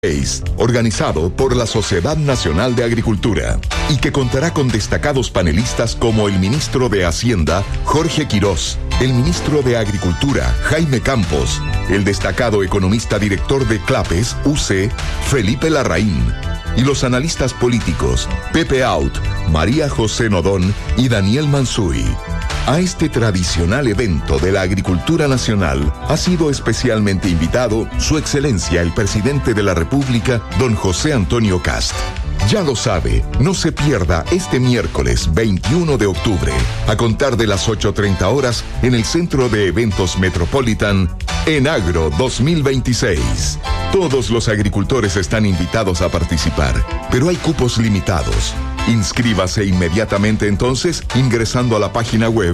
organizado por la Sociedad Nacional de Agricultura y que contará con destacados panelistas como el ministro de Hacienda, Jorge Quirós, el ministro de Agricultura, Jaime Campos, el destacado economista director de CLAPES, UC, Felipe Larraín, y los analistas políticos, Pepe Out, María José Nodón y Daniel Mansuy. A este tradicional evento de la agricultura nacional ha sido especialmente invitado Su Excelencia el Presidente de la República, don José Antonio Kast. Ya lo sabe, no se pierda este miércoles 21 de octubre, a contar de las 8:30 horas, en el Centro de Eventos Metropolitan, Enagro 2026. Todos los agricultores están invitados a participar, pero hay cupos limitados. Inscríbase inmediatamente entonces ingresando a la página web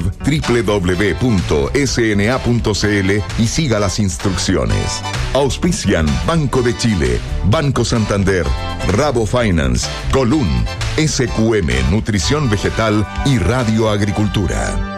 www.sna.cl y siga las instrucciones. Auspician Banco de Chile, Banco Santander, Rabo Finance, Colún, SQM Nutrición Vegetal y Radio Agricultura.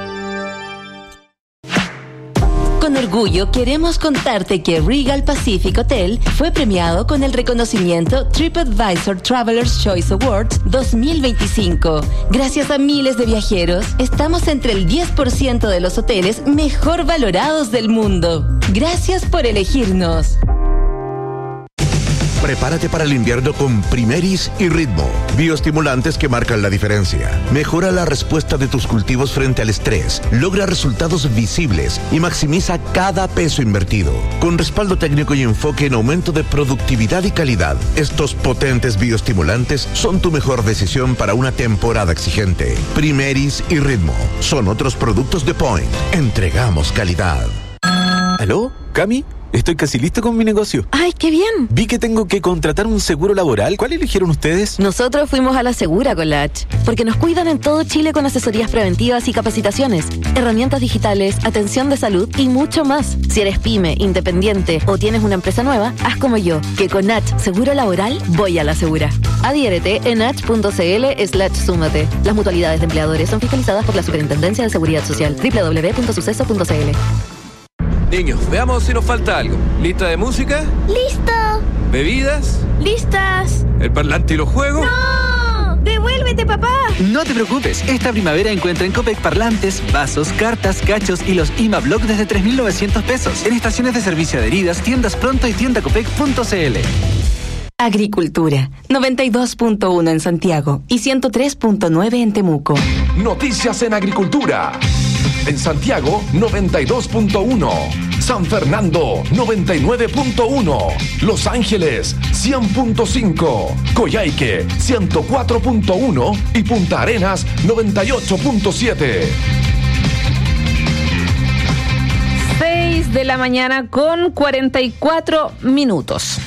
Con orgullo queremos contarte que Regal Pacific Hotel fue premiado con el reconocimiento TripAdvisor Traveler's Choice Awards 2025. Gracias a miles de viajeros, estamos entre el 10% de los hoteles mejor valorados del mundo. Gracias por elegirnos. Prepárate para el invierno con Primeris y Ritmo, bioestimulantes que marcan la diferencia. Mejora la respuesta de tus cultivos frente al estrés, logra resultados visibles y maximiza cada peso invertido. Con respaldo técnico y enfoque en aumento de productividad y calidad, estos potentes bioestimulantes son tu mejor decisión para una temporada exigente. Primeris y Ritmo son otros productos de Point. Entregamos calidad. ¿Aló, Cami? Estoy casi listo con mi negocio. ¡Ay, qué bien! Vi que tengo que contratar un seguro laboral. ¿Cuál eligieron ustedes? Nosotros fuimos a la Segura con la H, porque nos cuidan en todo Chile con asesorías preventivas y capacitaciones, herramientas digitales, atención de salud y mucho más. Si eres pyme, independiente o tienes una empresa nueva, haz como yo, que con H Seguro Laboral voy a la Segura. Adhiérete en h.cl/súmate. Las mutualidades de empleadores son fiscalizadas por la Superintendencia de Seguridad Social. www.suceso.cl. Niños, veamos si nos falta algo. ¿Lista de música? ¡Listo! ¿Bebidas? ¡Listas! ¿El parlante y los juegos? ¡No! ¡Devuélvete, papá! No te preocupes, esta primavera encuentra en Copec parlantes, vasos, cartas, cachos y los IMA Block desde 3.900 pesos. En estaciones de servicio adheridas, tiendas Pronto y tiendacopec.cl. Agricultura, 92.1 en Santiago y 103.9 en Temuco. Noticias en agricultura. En Santiago, 92.1. San Fernando, 99.1. Los Ángeles, 100.5. Coyhaique, 104.1. Y Punta Arenas, 98.7. 6 de la mañana con 44 minutos.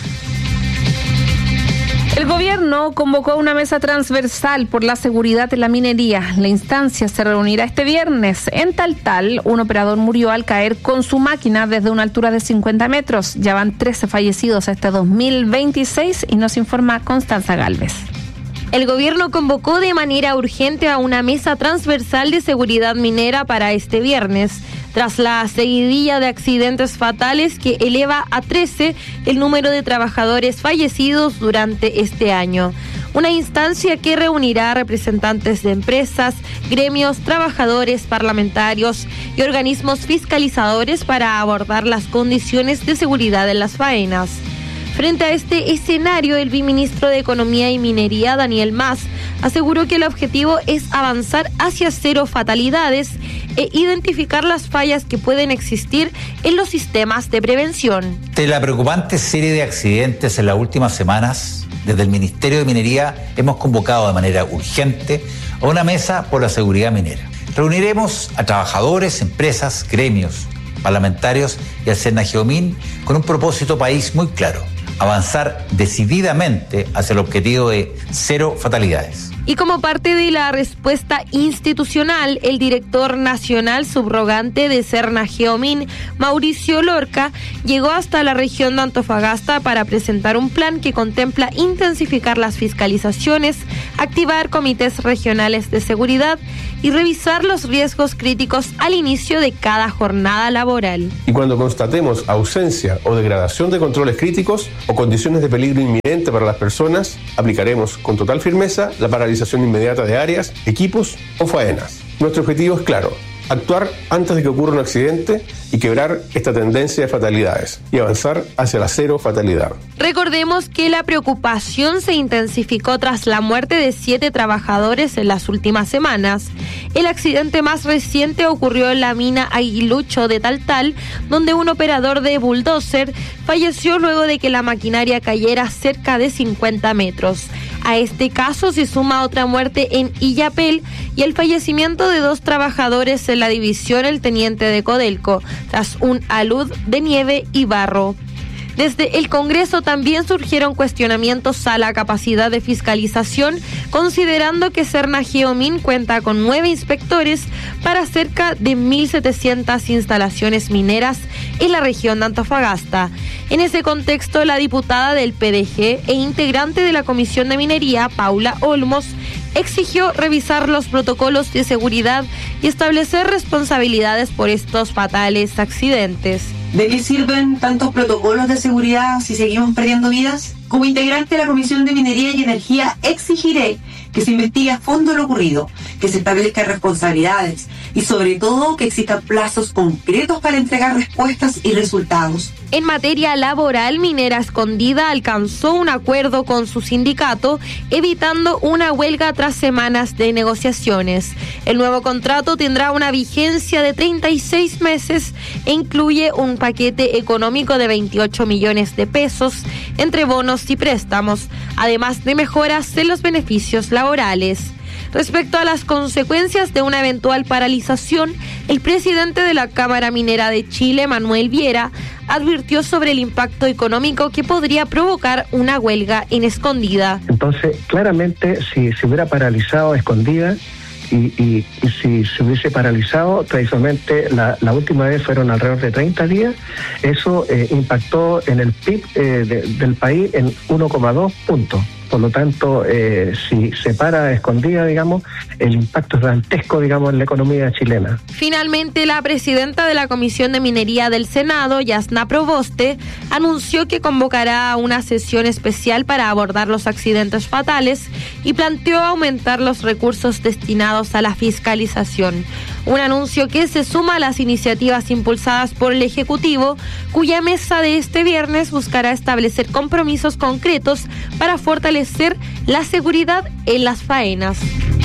El gobierno convocó una mesa transversal por la seguridad en la minería. La instancia se reunirá este viernes. En Taltal, un operador murió al caer con su máquina desde una altura de 50 metros. Ya van 13 fallecidos hasta 2026 y nos informa Constanza Gálvez. El gobierno convocó de manera urgente a una mesa transversal de seguridad minera para este viernes, tras la seguidilla de accidentes fatales que eleva a 13 el número de trabajadores fallecidos durante este año. Una instancia que reunirá a representantes de empresas, gremios, trabajadores, parlamentarios y organismos fiscalizadores para abordar las condiciones de seguridad en las faenas. Frente a este escenario, el viceministro de Economía y Minería, Daniel Mas, aseguró que el objetivo es avanzar hacia cero fatalidades e identificar las fallas que pueden existir en los sistemas de prevención. De la preocupante serie de accidentes en las últimas semanas, desde el Ministerio de Minería hemos convocado de manera urgente a una mesa por la seguridad minera. Reuniremos a trabajadores, empresas, gremios, parlamentarios y al Senageomin con un propósito país muy claro: avanzar decididamente hacia el objetivo de cero fatalidades. Y como parte de la respuesta institucional, el director nacional subrogante de Serna Geomin, Mauricio Lorca, llegó hasta la región de Antofagasta para presentar un plan que contempla intensificar las fiscalizaciones, activar comités regionales de seguridad y revisar los riesgos críticos al inicio de cada jornada laboral. Y cuando constatemos ausencia o degradación de controles críticos o condiciones de peligro inminente para las personas, aplicaremos con total firmeza la paralización inmediata de áreas, equipos o faenas. Nuestro objetivo es claro: actuar antes de que ocurra un accidente y quebrar esta tendencia de fatalidades y avanzar hacia la cero fatalidad. Recordemos que la preocupación se intensificó tras la muerte de 7 trabajadores en las últimas semanas. El accidente más reciente ocurrió en la mina Aguilucho de Taltal, donde un operador de bulldozer falleció luego de que la maquinaria cayera cerca de 50 metros. A este caso se suma otra muerte en Illapel y el fallecimiento de 2 trabajadores en la división El Teniente de Codelco, tras un alud de nieve y barro. Desde el Congreso también surgieron cuestionamientos a la capacidad de fiscalización, considerando que Serna Geomin cuenta con 9 inspectores para cerca de 1.700 instalaciones mineras en la región de Antofagasta. En ese contexto, la diputada del PDG e integrante de la Comisión de Minería, Paula Olmos, exigió revisar los protocolos de seguridad y establecer responsabilidades por estos fatales accidentes. ¿De qué sirven tantos protocolos de seguridad si seguimos perdiendo vidas? Como integrante de la Comisión de Minería y Energía, exigiré que se investigue a fondo lo ocurrido, que se establezcan responsabilidades y sobre todo que existan plazos concretos para entregar respuestas y resultados. En materia laboral, Minera Escondida alcanzó un acuerdo con su sindicato, evitando una huelga tras semanas de negociaciones. El nuevo contrato tendrá una vigencia de 36 meses e incluye un paquete económico de 28 millones de pesos entre bonos y préstamos, además de mejoras en los beneficios laborales. Respecto a las consecuencias de una eventual paralización, el presidente de la Cámara Minera de Chile, Manuel Viera, advirtió sobre el impacto económico que podría provocar una huelga en Escondida. Entonces, claramente, si se hubiera paralizado Escondida y si se hubiese paralizado, tradicionalmente la última vez fueron alrededor de 30 días, eso impactó en el PIB del país en 1,2 puntos. Por lo tanto, si se para Escondida, digamos, el impacto es dantesco, digamos, en la economía chilena. Finalmente, la presidenta de la Comisión de Minería del Senado, Yasna Proboste, anunció que convocará una sesión especial para abordar los accidentes fatales y planteó aumentar los recursos destinados a la fiscalización. Un anuncio que se suma a las iniciativas impulsadas por el Ejecutivo, cuya mesa de este viernes buscará establecer compromisos concretos para fortalecer la seguridad en las faenas.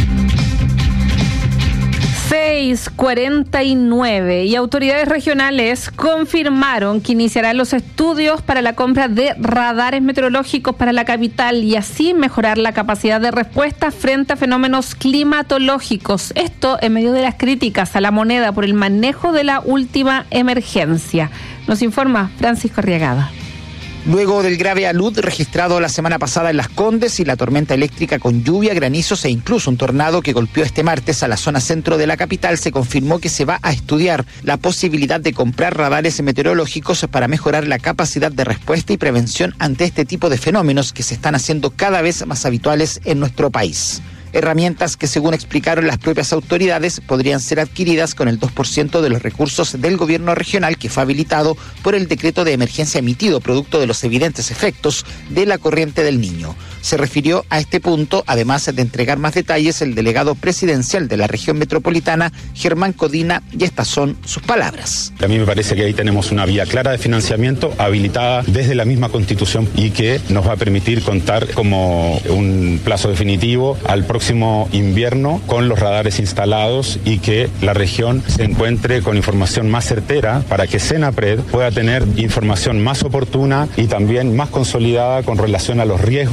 6:49 y autoridades regionales confirmaron que iniciarán los estudios para la compra de radares meteorológicos para la capital y así mejorar la capacidad de respuesta frente a fenómenos climatológicos. Esto en medio de las críticas a la moneda por el manejo de la última emergencia. Nos informa Francisco Arriagada. Luego del grave alud registrado la semana pasada en Las Condes y la tormenta eléctrica con lluvia, granizos e incluso un tornado que golpeó este martes a la zona centro de la capital, se confirmó que se va a estudiar la posibilidad de comprar radares meteorológicos para mejorar la capacidad de respuesta y prevención ante este tipo de fenómenos que se están haciendo cada vez más habituales en nuestro país. Herramientas que, según explicaron las propias autoridades, podrían ser adquiridas con el 2% de los recursos del gobierno regional que fue habilitado por el decreto de emergencia emitido producto de los evidentes efectos de la corriente del Niño. Se refirió a este punto, además de entregar más detalles, el delegado presidencial de la región metropolitana, Germán Codina, y estas son sus palabras. A mí me parece que ahí tenemos una vía clara de financiamiento habilitada desde la misma Constitución y que nos va a permitir contar como un plazo definitivo al próximo invierno con los radares instalados y que la región se encuentre con información más certera para que Senapred pueda tener información más oportuna y también más consolidada con relación a los riesgos que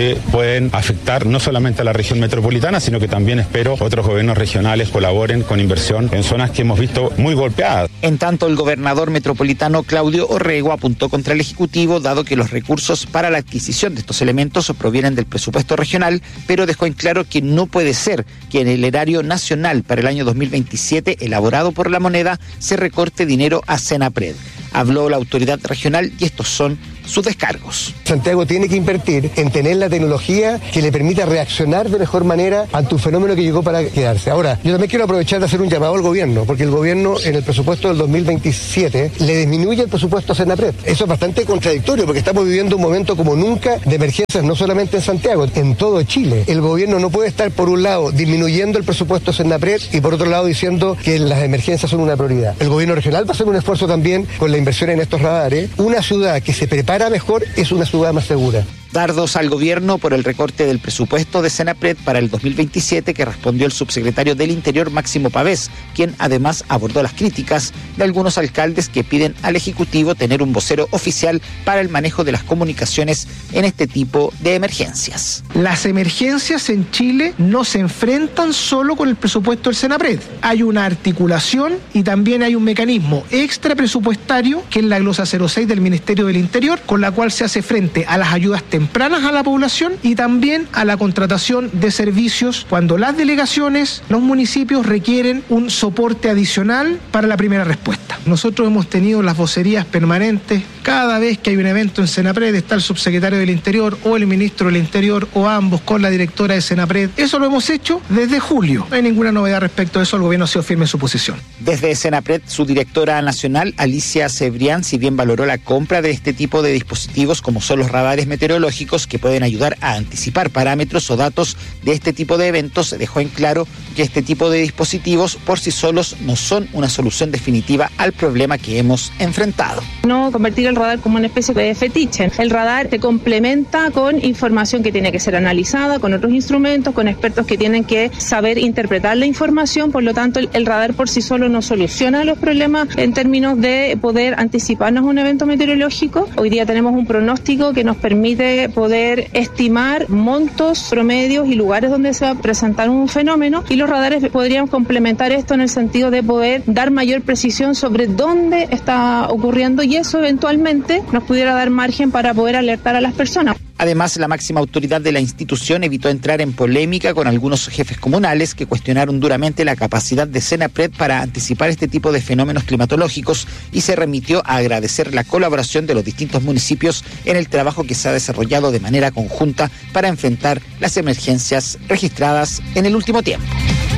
que pueden afectar no solamente a la región metropolitana, sino que también espero otros gobiernos regionales colaboren con inversión en zonas que hemos visto muy golpeadas. En tanto, el gobernador metropolitano Claudio Orrego apuntó contra el Ejecutivo, dado que los recursos para la adquisición de estos elementos provienen del presupuesto regional, pero dejó en claro que no puede ser que en el erario nacional para el año 2027, elaborado por la moneda, se recorte dinero a Senapred. Habló la autoridad regional y estos son sus descargos. Santiago tiene que invertir en tener la tecnología que le permita reaccionar de mejor manera ante un fenómeno que llegó para quedarse. Ahora, yo también quiero aprovechar de hacer un llamado al gobierno, porque el gobierno en el presupuesto del 2027 le disminuye el presupuesto a Senapred. Eso es bastante contradictorio, porque estamos viviendo un momento como nunca de emergencias, no solamente en Santiago, en todo Chile. El gobierno no puede estar, por un lado, disminuyendo el presupuesto a Senapred y por otro lado diciendo que las emergencias son una prioridad. El gobierno regional va a hacer un esfuerzo también con la inversión en estos radares. Una ciudad que se prepara mejor es una ciudad más segura. Dardos al gobierno por el recorte del presupuesto de Senapred para el 2027 que respondió el subsecretario del Interior Máximo Pavés, quien además abordó las críticas de algunos alcaldes que piden al Ejecutivo tener un vocero oficial para el manejo de las comunicaciones en este tipo de emergencias. Las emergencias en Chile no se enfrentan solo con el presupuesto del Senapred. Hay una articulación y también hay un mecanismo extra presupuestario que es la glosa 06 del Ministerio del Interior, con la cual se hace frente a las ayudas tempranas a la población y también a la contratación de servicios cuando las delegaciones, los municipios requieren un soporte adicional para la primera respuesta. Nosotros hemos tenido las vocerías permanentes. Cada vez que hay un evento en Senapred está el subsecretario del Interior o el ministro del Interior o ambos con la directora de Senapred. Eso lo hemos hecho desde julio. No hay ninguna novedad respecto a eso. El gobierno ha sido firme en su posición. Desde Senapred, su directora nacional, Alicia Cebrián, si bien valoró la compra de este tipo de dispositivos como son los radares meteorológicos que pueden ayudar a anticipar parámetros o datos de este tipo de eventos, dejó en claro que este tipo de dispositivos por sí solos no son una solución definitiva al problema que hemos enfrentado. No convertir el radar como una especie de fetiche. El radar se complementa con información que tiene que ser analizada, con otros instrumentos, con expertos que tienen que saber interpretar la información. Por lo tanto, el radar por sí solo no soluciona los problemas en términos de poder anticiparnos a un evento meteorológico. Hoy día tenemos un pronóstico que nos permite poder estimar montos, promedios y lugares donde se va a presentar un fenómeno, y los radares podrían complementar esto en el sentido de poder dar mayor precisión sobre dónde está ocurriendo, y eso eventualmente nos pudiera dar margen para poder alertar a las personas. Además, la máxima autoridad de la institución evitó entrar en polémica con algunos jefes comunales que cuestionaron duramente la capacidad de Senapred para anticipar este tipo de fenómenos climatológicos y se remitió a agradecer la colaboración de los distintos municipios en el trabajo que se ha desarrollado de manera conjunta para enfrentar las emergencias registradas en el último tiempo.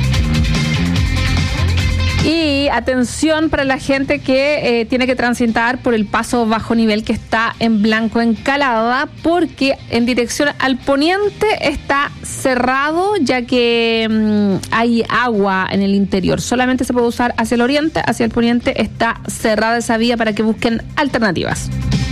Y atención para la gente que tiene que transitar por el paso bajo nivel que está en Blanco Encalada, porque en dirección al poniente está cerrado, ya que hay agua en el interior. Solamente se puede usar hacia el oriente, hacia el poniente está cerrada esa vía para que busquen alternativas.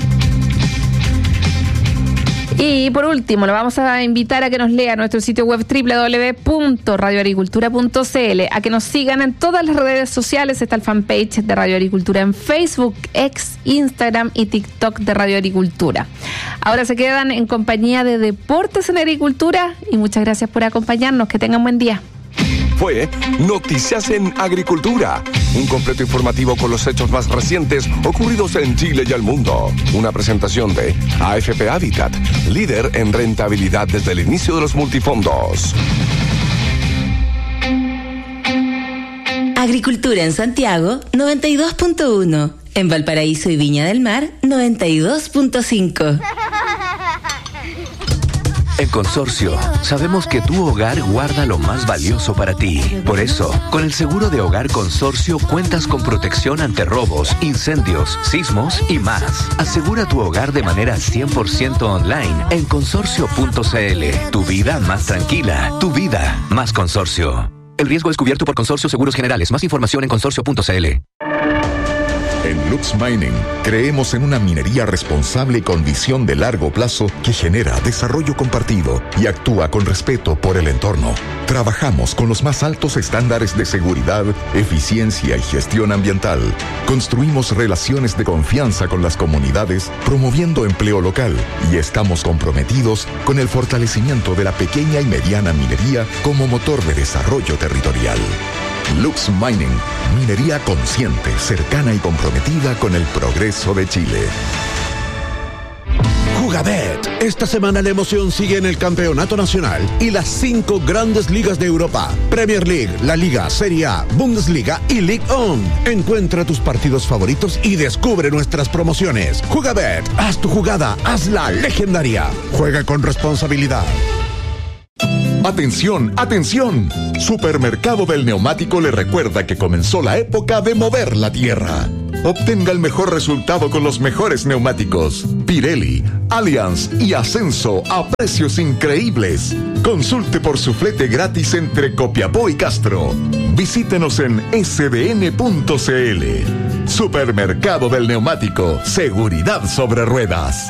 Y por último, lo vamos a invitar a que nos lea nuestro sitio web www.radioagricultura.cl, a que nos sigan en todas las redes sociales. Está el fanpage de Radio Agricultura en Facebook, X, Instagram y TikTok de Radio Agricultura. Ahora se quedan en compañía de Deportes en Agricultura y muchas gracias por acompañarnos. Que tengan buen día. Fue Noticias en Agricultura, un completo informativo con los hechos más recientes ocurridos en Chile y el mundo. Una presentación de AFP Habitat, líder en rentabilidad desde el inicio de los multifondos. Agricultura en Santiago, 92.1. En Valparaíso y Viña del Mar, 92.5. En Consorcio, sabemos que tu hogar guarda lo más valioso para ti. Por eso, con el seguro de hogar Consorcio cuentas con protección ante robos, incendios, sismos y más. Asegura tu hogar de manera 100% online en consorcio.cl. Tu vida más tranquila, tu vida más Consorcio. El riesgo es cubierto por Consorcio Seguros Generales. Más información en consorcio.cl. En Lux Mining creemos en una minería responsable con visión de largo plazo que genera desarrollo compartido y actúa con respeto por el entorno. Trabajamos con los más altos estándares de seguridad, eficiencia y gestión ambiental. Construimos relaciones de confianza con las comunidades, promoviendo empleo local, y estamos comprometidos con el fortalecimiento de la pequeña y mediana minería como motor de desarrollo territorial. Lux Mining, minería consciente, cercana y comprometida con el progreso de Chile. Jugabet. Esta semana la emoción sigue en el Campeonato Nacional y las 5 grandes ligas de Europa: Premier League, La Liga, Serie A, Bundesliga y Ligue 1. Encuentra tus partidos favoritos y descubre nuestras promociones. Jugabet, haz tu jugada, hazla legendaria. Juega con responsabilidad. ¡Atención, atención! Supermercado del Neumático le recuerda que comenzó la época de mover la tierra. Obtenga el mejor resultado con los mejores neumáticos: Pirelli, Allianz y Ascenso a precios increíbles. Consulte por su flete gratis entre Copiapó y Castro. Visítenos en sdn.cl. Supermercado del Neumático, seguridad sobre ruedas.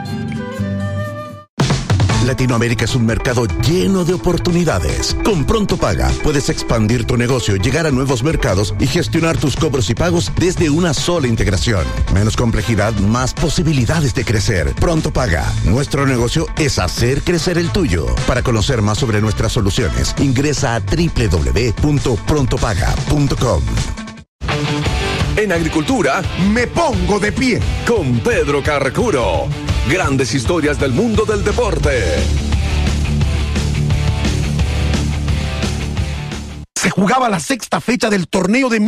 Latinoamérica es un mercado lleno de oportunidades. Con Pronto Paga puedes expandir tu negocio, llegar a nuevos mercados y gestionar tus cobros y pagos desde una sola integración. Menos complejidad, más posibilidades de crecer. Pronto Paga. Nuestro negocio es hacer crecer el tuyo. Para conocer más sobre nuestras soluciones, ingresa a www.prontopaga.com. En agricultura, me pongo de pie con Pedro Carcuro. Grandes historias del mundo del deporte. Se jugaba la sexta fecha del torneo de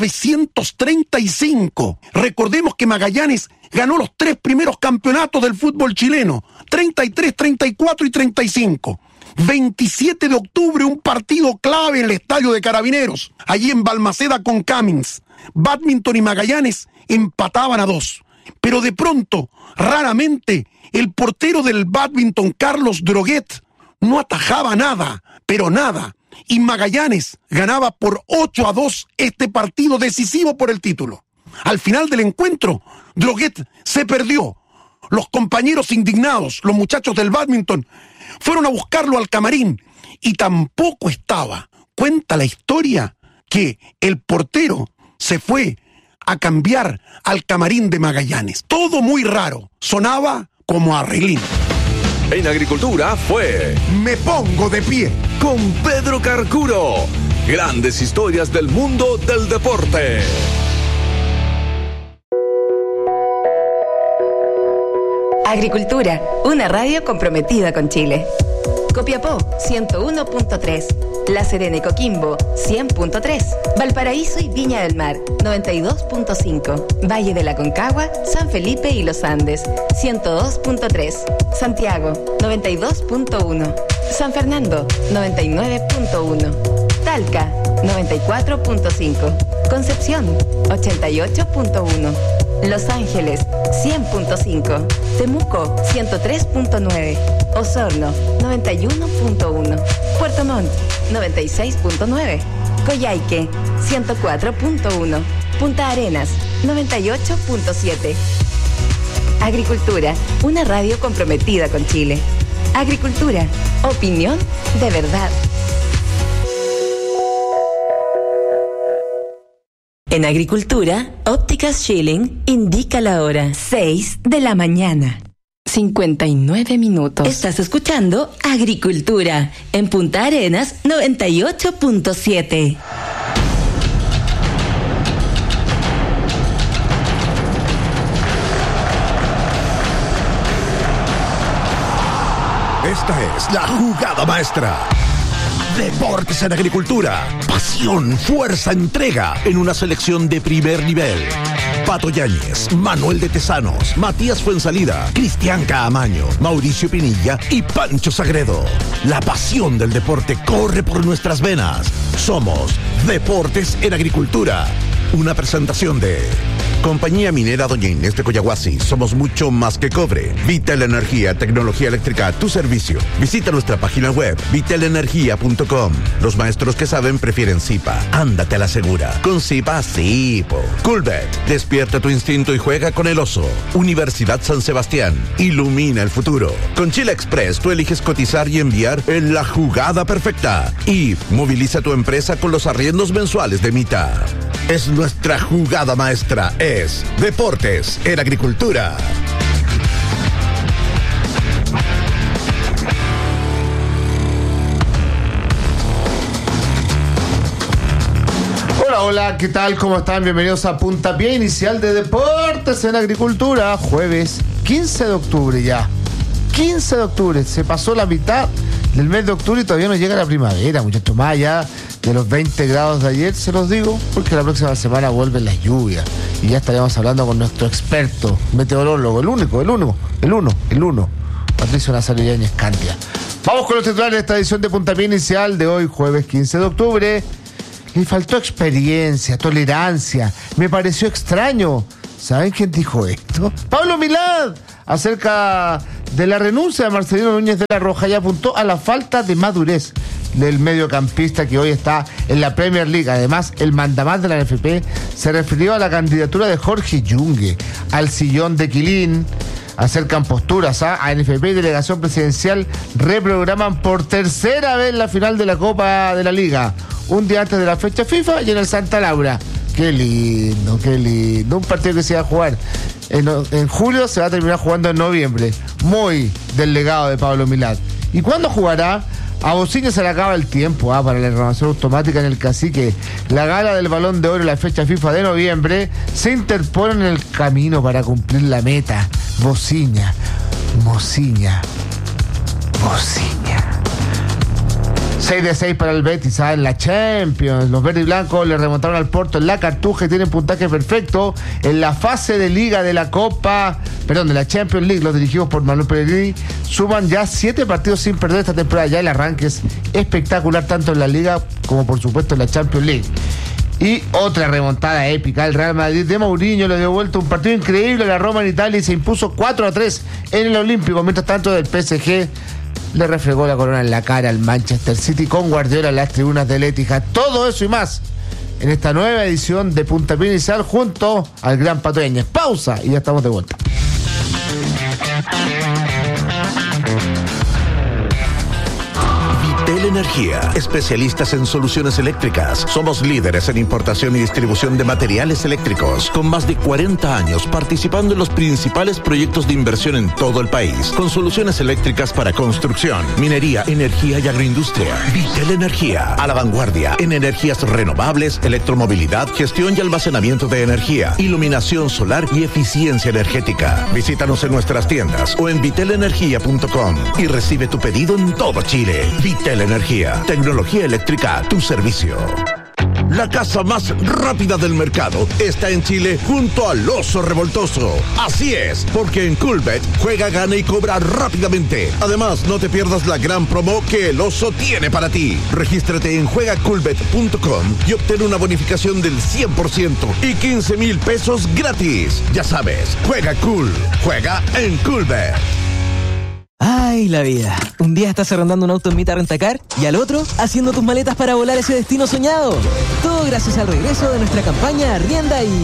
1935. Recordemos que Magallanes ganó los 3 primeros campeonatos del fútbol chileno: 33, 34 y 35. 27 de octubre, un partido clave en el estadio de Carabineros, allí en Balmaceda con Cummings. Badminton y Magallanes empataban a 2. Pero de pronto, raramente, el portero del Badminton, Carlos Droguet, no atajaba nada, pero nada. Y Magallanes ganaba por 8-2 este partido decisivo por el título. Al final del encuentro, Droguet se perdió. Los compañeros indignados, los muchachos del Badminton, fueron a buscarlo al camarín y tampoco estaba. Cuenta la historia que el portero se fue a cambiar al camarín de Magallanes. Todo muy raro. Sonaba como arreglín. En agricultura fue Me Pongo de Pie con Pedro Carcuro. Grandes historias del mundo del deporte. Agricultura, una radio comprometida con Chile. Copiapó 101.3, La Serena y Coquimbo 100.3, Valparaíso y Viña del Mar 92.5, Valle de la Concagua, San Felipe y Los Andes 102.3, Santiago 92.1, San Fernando 99.1, Talca 94.5, Concepción 88.1, Los Ángeles 100.5, Temuco 103.9, Osorno 91.1, Puerto Montt 96.9, Coyhaique 104.1, Punta Arenas 98.7. Agricultura, una radio comprometida con Chile. Agricultura, opinión de verdad. En Agricultura, Ópticas Schilling indica la hora 6 de la mañana. 59 minutos. Estás escuchando Agricultura en Punta Arenas 98.7. Esta es la jugada maestra. Deportes en Agricultura. Pasión, fuerza, entrega en una selección de primer nivel. Pato Yáñez, Manuel de Tesanos, Matías Fuensalida, Cristian Caamaño, Mauricio Pinilla y Pancho Sagredo. La pasión del deporte corre por nuestras venas. Somos Deportes en Agricultura. Una presentación de Compañía Minera Doña Inés de Coyahuasi. Somos mucho más que cobre. Vitel Energía, tecnología eléctrica a tu servicio. Visita nuestra página web, vitelenergia.com. Los maestros que saben prefieren Zipa. Ándate a la segura. Con Zipa, sí, po. Coolbet. Despierta tu instinto y juega con el oso. Universidad San Sebastián. Ilumina el futuro. Con Chile Express, tú eliges cotizar y enviar en la jugada perfecta. Y moviliza tu empresa con los arriendos mensuales de Mita. Es nuestra jugada maestra. Es Deportes en Agricultura. Hola, ¿qué tal? ¿Cómo están? Bienvenidos a Puntapié Inicial de Deportes en Agricultura. Jueves 15 de octubre ya. 15 de octubre. Se pasó la mitad del mes de octubre y todavía no llega la primavera, muchachos. Más allá de los 20 grados de ayer, se los digo, porque la próxima semana vuelven las lluvias. Y ya estaremos hablando con nuestro experto meteorólogo, el uno, Patricio Nazario Yáñez Cantia. Vamos con los titulares de esta edición de Puntapié Inicial de hoy, jueves 15 de octubre. Me faltó experiencia, tolerancia, me pareció extraño. ¿Saben quién dijo esto? Pablo Milad, acerca de la renuncia de Marcelino Núñez de la Roja, y apuntó a la falta de madurez del mediocampista que hoy está en la Premier League. Además, el mandamás de la NFP se refirió a la candidatura de Jorge Yungue al sillón de Quilín. Acercan posturas a NFP y delegación presidencial reprograman por tercera vez la final de la Copa de la Liga, un día antes de la fecha FIFA y en el Santa Laura. Qué lindo, qué lindo. Un partido que se va a jugar en julio, se va a terminar jugando en noviembre. Muy del legado de Pablo Milad. ¿Y cuándo jugará? A Bociño se le acaba el tiempo para la renovación automática en el Cacique. La gala del Balón de Oro y la fecha FIFA de noviembre se interponen en el camino para cumplir la meta. Bociña. 6-6 para el Betis, en la Champions. Los verdes y blancos le remontaron al Porto en la Cartuja y tienen puntaje perfecto en la fase de Liga de la de la Champions League. Los dirigidos por Manuel Pellegrini suman ya 7 partidos sin perder esta temporada. Ya el arranque es espectacular tanto en la Liga como por supuesto en la Champions League. Y otra remontada épica. El Real Madrid de Mourinho le dio vuelta un partido increíble a la Roma en Italia y se impuso 4-3 en el Olímpico. Mientras tanto, del PSG le refregó la corona en la cara al Manchester City con Guardiola en las tribunas del Etihad. Todo eso y más en esta nueva edición de Puntapié Inicial junto al gran Pato Yáñez. Pausa y ya estamos de vuelta. Vitel Energía, especialistas en soluciones eléctricas. Somos líderes en importación y distribución de materiales eléctricos, con más de 40 años participando en los principales proyectos de inversión en todo el país, con soluciones eléctricas para construcción, minería, energía y agroindustria. Vitel Energía, a la vanguardia en energías renovables, electromovilidad, gestión y almacenamiento de energía, iluminación solar y eficiencia energética. Visítanos en nuestras tiendas o en vitelenergia.com y recibe tu pedido en todo Chile. Vitel Energía, tecnología eléctrica a tu servicio. La casa más rápida del mercado está en Chile junto al Oso Revoltoso. Así es, porque en Coolbet juega, gana y cobra rápidamente. Además, no te pierdas la gran promo que el Oso tiene para ti. Regístrate en juegacoolbet.com y obtén una bonificación del 100% y 15,000 pesos gratis. Ya sabes, juega cool, juega en Coolbet. Ay, la vida. Un día estás arrendando un auto en Mita Rentacar y al otro haciendo tus maletas para volar ese destino soñado. Todo gracias al regreso de nuestra campaña Arrienda y...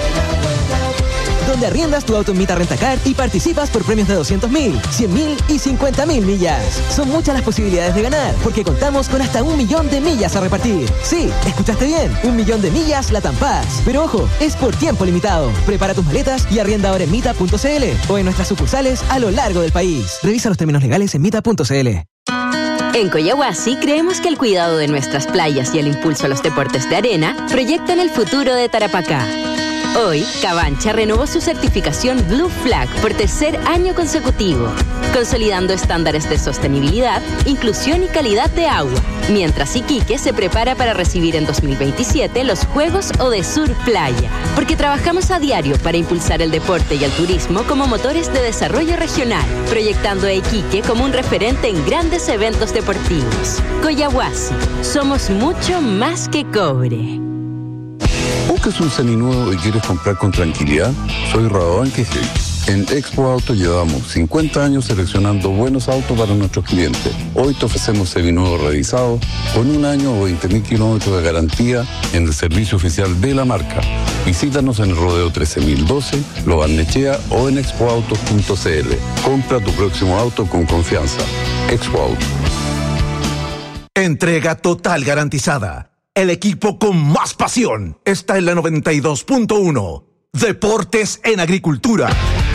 donde arriendas tu auto en Mita Rentacar y participas por premios de 200.000, 100.000 y 50.000 millas. Son muchas las posibilidades de ganar, porque contamos con hasta 1 millón de millas a repartir. Sí, escuchaste bien, 1 millón de millas Latam Pass. Pero ojo, es por tiempo limitado. Prepara tus maletas y arrienda ahora en mita.cl o en nuestras sucursales a lo largo del país. Revisa los términos legales en mita.cl. En Coyahuasi creemos que el cuidado de nuestras playas y el impulso a los deportes de arena proyectan el futuro de Tarapacá. Hoy, Cabancha renovó su certificación Blue Flag por tercer año consecutivo, consolidando estándares de sostenibilidad, inclusión y calidad de agua, mientras Iquique se prepara para recibir en 2027 los Juegos Odesur Playa, porque trabajamos a diario para impulsar el deporte y el turismo como motores de desarrollo regional, proyectando a Iquique como un referente en grandes eventos deportivos. Coyahuasi, somos mucho más que cobre. ¿Buscas un seminuevo y quieres comprar con tranquilidad? Soy Radovan Quijel. En Expo Auto llevamos 50 años seleccionando buenos autos para nuestros clientes. Hoy te ofrecemos seminuevos revisados con 1 año o 20.000 kilómetros de garantía en el servicio oficial de la marca. Visítanos en el Rodeo 13012, Lo Barnechea o en expoautos.cl. Compra tu próximo auto con confianza. Expo Auto. Entrega total garantizada. El equipo con más pasión está en la 92.1. Deportes en Agricultura.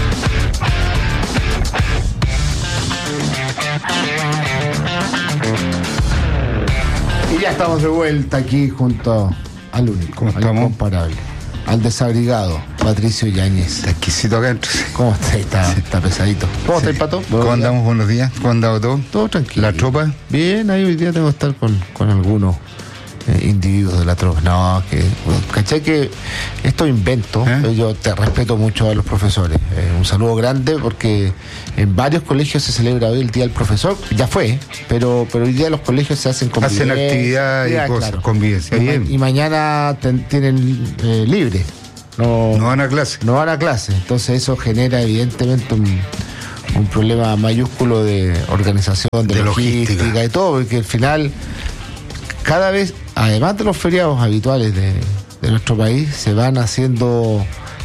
Y ya estamos de vuelta aquí junto al único, al incomparable, al desabrigado, Patricio Yáñez. Está exquisito acá. ¿Cómo está? Está pesadito. ¿Cómo está el Pato? ¿Cómo andamos? Buenos días. ¿Cómo ha andado todo? Todo tranquilo. ¿La tropa? Bien, ahí hoy día tengo que estar con algunos individuos de la tropa. No, ¿cachai? Que esto invento, yo te respeto mucho a los profesores. Un saludo grande porque en varios colegios se celebra hoy el Día del Profesor. Ya fue, pero hoy día los colegios se hacen convivencia. Hacen actividades y cosas, claro. Convivencia. Y mañana tienen libre. No van a clase. No van a clase. Entonces eso genera evidentemente un problema mayúsculo de organización, de logística y todo, porque al final cada vez, además de los feriados habituales de nuestro país, se van haciendo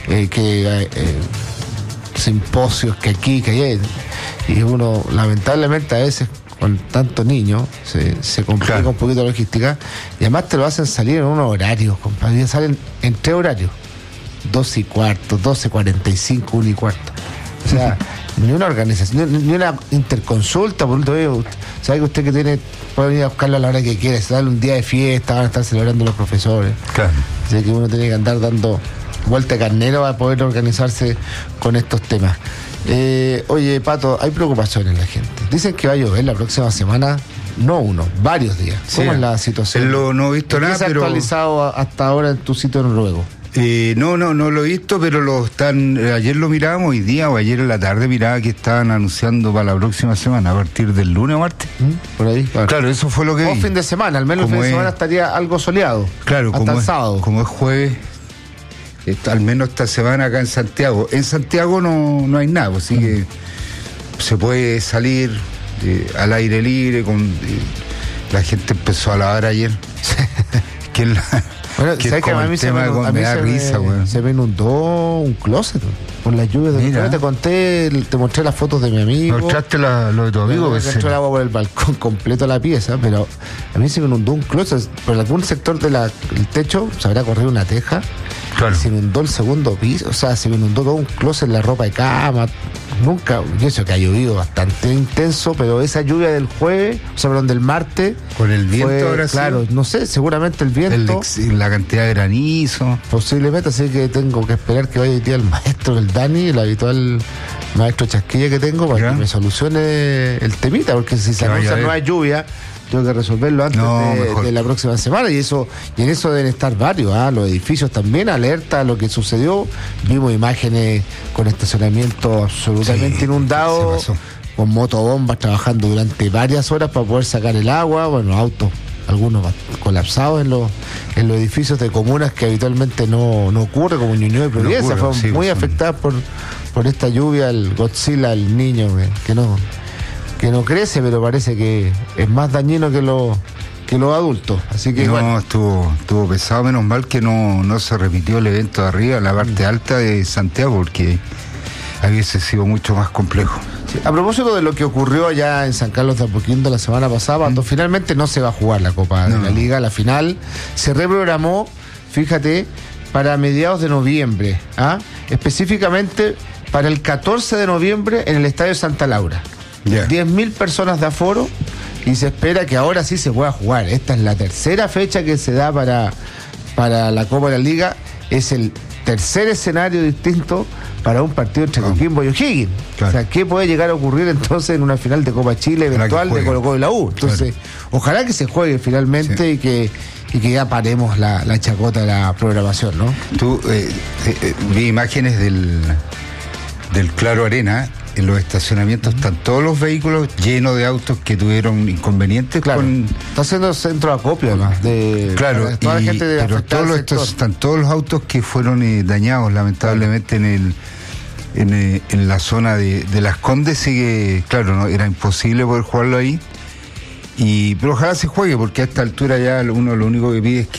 simposios que aquí, que allá, y uno lamentablemente a veces con tantos niños se complica un poquito la logística, y además te lo hacen salir en unos horarios, compadre, salen en 3 horarios, 12:15, 12:45, 1:15. O sea, ni una organización, ni una interconsulta, por último, sabe que usted que puede venir a buscarlo a la hora que quiera, se sale un día de fiesta, van a estar celebrando los profesores. Claro. Así que uno tiene que andar dando vuelta de carnero para poder organizarse con estos temas. Oye, Pato, hay preocupación en la gente. Dicen que va a llover la próxima semana, no varios días. ¿Cómo es la situación? No he visto nada, ¿Qué se ha actualizado hasta ahora en tu sitio noruego? No lo he visto, pero ayer lo mirábamos, hoy día o ayer en la tarde miraba que estaban anunciando para la próxima semana, a partir del lunes o martes. Por ahí. Claro, eso fue lo que vi. Fin de semana, al menos el fin de semana estaría algo soleado. Claro, hasta el sábado. Como es jueves, al menos esta semana acá en Santiago. En Santiago no hay nada, así que se puede salir al aire libre. La gente empezó a lavar ayer. Bueno, ¿sabes que a mí se me inundó un closet por la lluvia de te mostré las fotos de mi amigo. ¿Mostraste lo de tu amigo? Me entró el agua por el balcón completo la pieza, pero a mí se me inundó un closet. Por algún sector del techo se habrá corrido una teja. Claro. Se inundó el segundo piso, o sea, se me inundó todo un closet, la ropa de cama. Nunca, yo sé que ha llovido bastante intenso, pero esa lluvia del jueves, del martes. Con el viento ahora sí. Claro, no sé, seguramente el viento. La cantidad de granizo. Posiblemente, así que tengo que esperar que vaya hoy día el maestro, el Dani, el habitual maestro chasquilla que tengo, para que me solucione el temita, porque si se anuncia no hay lluvia, tengo que resolverlo antes de la próxima semana, y en eso deben estar varios, los edificios también alerta a lo que sucedió. Vimos imágenes con estacionamiento absolutamente inundado, con motobombas trabajando durante varias horas para poder sacar el agua, autos, algunos colapsados en los edificios de comunas que habitualmente no ocurre, como Ñuñoa y Providencia, fueron muy afectadas por esta lluvia. El Godzilla, el niño que no crece, pero parece que es más dañino que los adultos. Así que estuvo pesado, menos mal que no se repitió el evento de arriba, la parte alta de Santiago, porque hubiese sido mucho más complejo. Sí, a propósito de lo que ocurrió allá en San Carlos de Apoquindo la semana pasada, cuando finalmente no se va a jugar la Copa de la Liga, la final se reprogramó, fíjate, para mediados de noviembre, específicamente para el 14 de noviembre en el Estadio Santa Laura. 10.000 personas de aforo, y se espera que ahora sí se pueda jugar. Esta es la tercera fecha que se da para la Copa de la Liga. Es el tercer escenario distinto para un partido entre Coquimbo y O'Higgins. Claro. O sea, ¿qué puede llegar a ocurrir entonces en una final de Copa Chile eventual de Colo-Colo y la U? Entonces, ojalá que se juegue finalmente y que ya paremos la chacota de la programación, ¿no? Tú vi imágenes del Claro Arena en los estacionamientos están todos los vehículos llenos de autos que tuvieron inconvenientes. Claro. Está haciendo centro de acopio, además. Claro, toda la gente de pero están todos los autos que fueron dañados, lamentablemente, en la zona de Las Condes. Sigue, claro, no era imposible poder jugarlo ahí. Pero ojalá se juegue, porque a esta altura ya uno lo único que pide es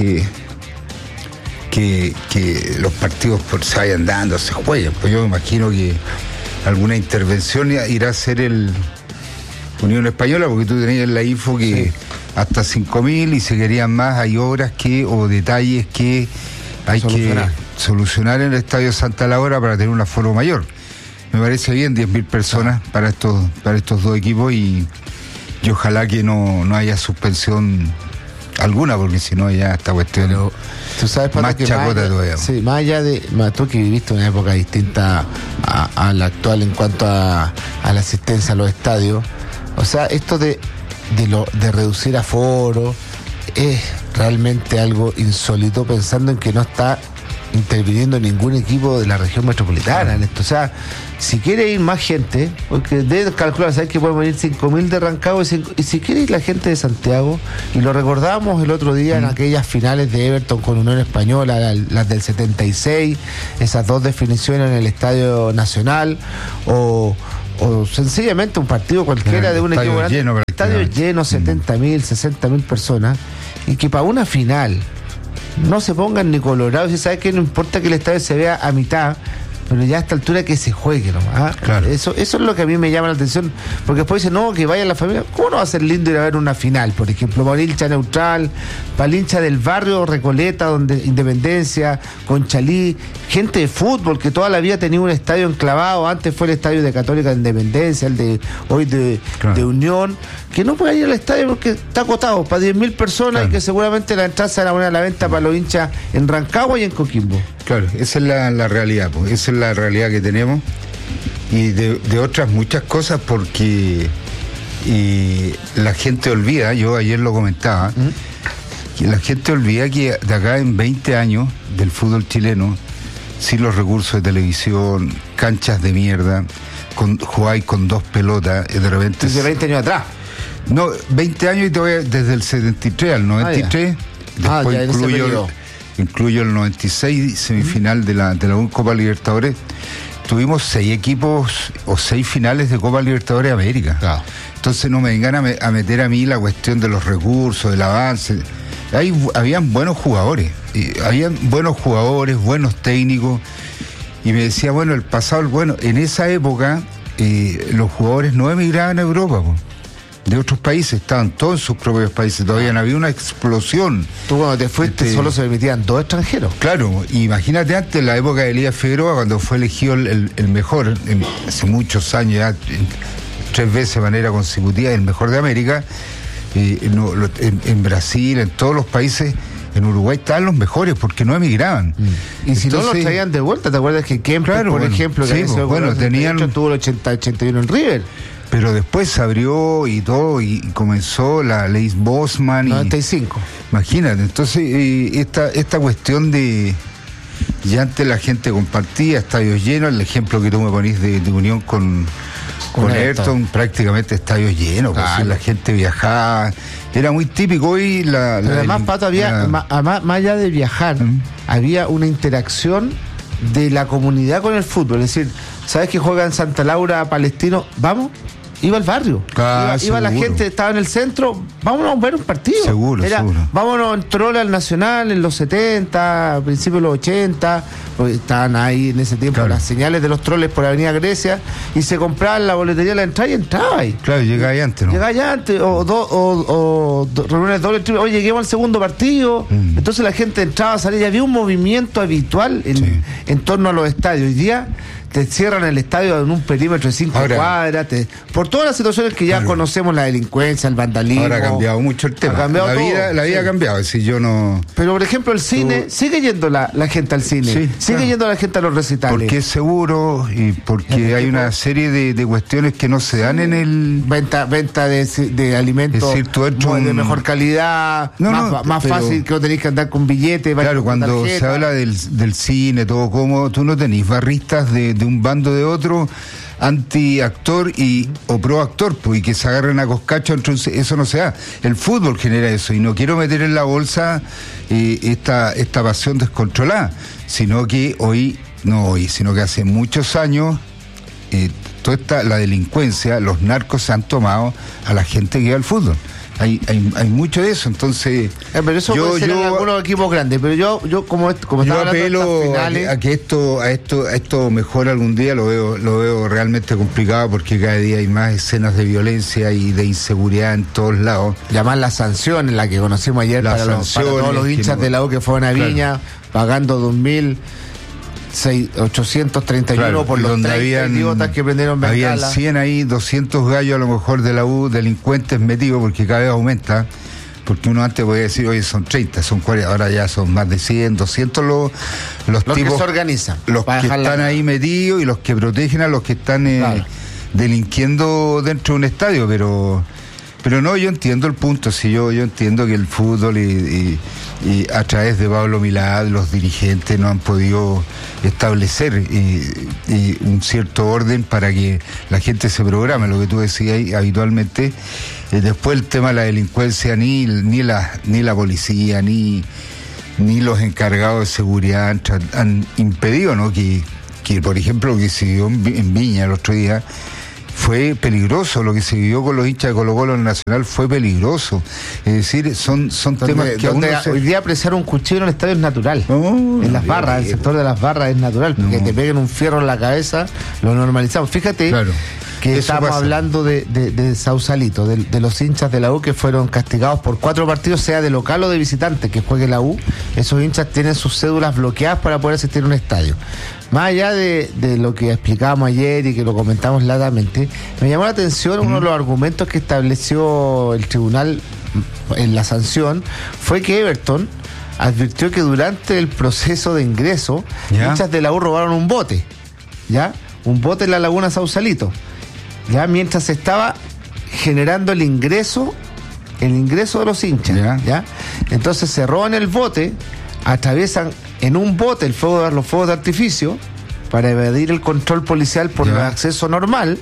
que los partidos se vayan dando, se jueguen. Pues yo me imagino que alguna intervención irá a hacer el Unión Española, porque tú tenías la info que hasta 5.000 y se querían más. Hay obras o detalles que hay que solucionar en el Estadio Santa Laura para tener un aforo mayor. Me parece bien 10.000 personas para estos dos equipos y ojalá que no haya suspensión alguna, porque si no ya esta cuestión tú sabes, más chacota todavía. Sí, más allá de tú que viviste una época distinta a la actual en cuanto a la asistencia a los estadios, o sea, esto de reducir aforo es realmente algo insólito, pensando en que no está interviniendo ningún equipo de la región metropolitana en esto. O sea, si quiere ir más gente, porque deben calcular, ¿sabes? Que pueden venir 5.000 de Rancagua y si quiere ir la gente de Santiago, y lo recordábamos el otro día en aquellas finales de Everton con Unión Española, las del 76, esas dos definiciones en el Estadio Nacional, o sencillamente un partido cualquiera de un equipo grande, estadio lleno, 70.000, 60.000 personas, y que para una final no se pongan ni colorados. Y sabes que no importa que el estadio se vea a mitad, pero ya a esta altura que se juegue nomás. Claro. Eso es lo que a mí me llama la atención, porque después dicen, no, que vaya la familia. ¿Cómo no va a ser lindo ir a ver una final, por ejemplo, para el hincha neutral, para el hincha del barrio Recoleta, donde Independencia, Conchalí, gente de fútbol que toda la vida tenía un estadio enclavado? Antes fue el estadio de Católica de Independencia, el de hoy de Unión, que no puede ir al estadio porque está acotado para 10.000 personas, y que seguramente la entrada se va a poner a la venta para los hinchas en Rancagua y en Coquimbo. Claro, esa es la realidad, pues. Esa es la realidad que tenemos, y de otras muchas cosas, porque la gente olvida, yo ayer lo comentaba, que la gente olvida que de acá en 20 años del fútbol chileno, sin los recursos de televisión, canchas de mierda, jugáis con 2 pelotas, de repente... Desde 20 años atrás. No, 20 años y todavía desde el 73 al 93, después incluyo el 96, semifinal de la Copa Libertadores. Tuvimos 6 equipos o 6 finales de Copa Libertadores de América. Claro. Entonces no me vengan a meter a mí la cuestión de los recursos, del avance. Habían buenos jugadores, buenos técnicos, y me decía, bueno, el pasado, en esa época los jugadores no emigraban a Europa, de otros países, estaban todos en sus propios países, todavía no había una explosión. Tú cuando te fuiste solo se permitían 2 extranjeros. Claro, imagínate antes, la época de Elías Figueroa, cuando fue elegido el mejor, hace muchos años, ya 3 veces de manera consecutiva, el mejor de América, en Brasil, en todos los países, en Uruguay estaban los mejores porque no emigraban. Y si no los traían de vuelta, ¿te acuerdas que Kemper, por ejemplo, que tenían, tuvo el 80-81 en River? Pero después se abrió y todo, y comenzó la ley Bosman. 95. Imagínate, entonces esta cuestión de... Ya antes la gente compartía, estadios llenos, el ejemplo que tú me ponís de Unión con Everton, prácticamente estadios llenos, claro. La gente viajaba, era muy típico. Hoy además, Pato, había, más allá de viajar, había una interacción de la comunidad con el fútbol. Es decir, ¿sabes que juega en Santa Laura Palestino? ¿Vamos? Iba al barrio, iba la gente, estaba en el centro, vámonos a ver un partido. Seguro. Vámonos en Troll al Nacional en los 70, principios de los 80, porque estaban ahí en ese tiempo las señales de los troles por Avenida Grecia, y se compraban la boletería de la entrada y entraba ahí. Claro, llegaba ahí antes, ¿no? Llegaba ahí antes, o reuniones doble, triple, oye, lleguemos al segundo partido, entonces la gente entraba, salía, y había un movimiento habitual en torno a los estadios. Hoy día te cierran el estadio en un perímetro de 5 cuadras, por todas las situaciones que ya conocemos, la delincuencia, el vandalismo. Ahora ha cambiado mucho el tema. La vida ha cambiado, si yo no... Pero por ejemplo el cine, sigue yendo la gente al cine, sigue yendo la gente a los recitales. Porque es seguro y porque hay una serie de cuestiones que no se dan en el... Venta de alimentos, es decir, de mejor calidad, más fácil, que no tenéis que andar con billetes. Claro, cuando se habla del cine, todo cómodo, tú no tenés barristas de un bando de otro anti-actor o pro-actor, pues, y que se agarren a coscacho, entonces eso no se da. El fútbol genera eso, y no quiero meter en la bolsa esta pasión descontrolada, sino que sino que hace muchos años toda la delincuencia, los narcos se han tomado a la gente que va al fútbol. Hay mucho de eso, entonces pero eso puede ser en algunos equipos grandes, pero yo como estaba apelo finales, a que esto mejore algún día. Lo veo realmente complicado, porque cada día hay más escenas de violencia y de inseguridad en todos lados. Llamar las sanciones, la que conocimos ayer para todos los hinchas de la U que fueron a Viña, pagando 2.831 por los 30 idiotas que prendieron bengalas. Habían 100 ahí, 200 gallos a lo mejor de la U, delincuentes metidos, porque cada vez aumenta. Porque uno antes podía decir, oye, son 30, son 40, ahora ya son más de 100, 200 los tipos que se organizan. Los que están ahí metidos y los que protegen a los que están delinquiendo dentro de un estadio, pero no, yo entiendo el punto. Sí, yo entiendo que el fútbol y a través de Pablo Milad, los dirigentes no han podido establecer un cierto orden para que la gente se programe, lo que tú decías habitualmente. Después el tema de la delincuencia, ni la policía, ni los encargados de seguridad han impedido, ¿no? Que por ejemplo, lo que se vio en Viña el otro día fue peligroso. Lo que se vivió con los hinchas de Colo-Colo en Nacional fue peligroso. Es decir, son temas que hoy día apreciar un cuchillo en el estadio es natural. En las barras, el sector de las barras es natural. Que te peguen un fierro en la cabeza, lo normalizamos. Fíjate que estamos hablando de Sausalito, de los hinchas de la U que fueron castigados por 4 partidos, sea de local o de visitante, que juegue la U. Esos hinchas tienen sus cédulas bloqueadas para poder asistir a un estadio. Más allá de lo que explicábamos ayer y que lo comentamos latamente, me llamó la atención uno de los argumentos que estableció el tribunal en la sanción, fue que Everton advirtió que durante el proceso de ingreso, hinchas de la U robaron un bote, un bote en la laguna Sausalito, mientras se estaba generando el ingreso de los hinchas, Entonces se roban el bote, atraviesan en un bote los fuegos de artificio para evadir el control policial por el acceso normal.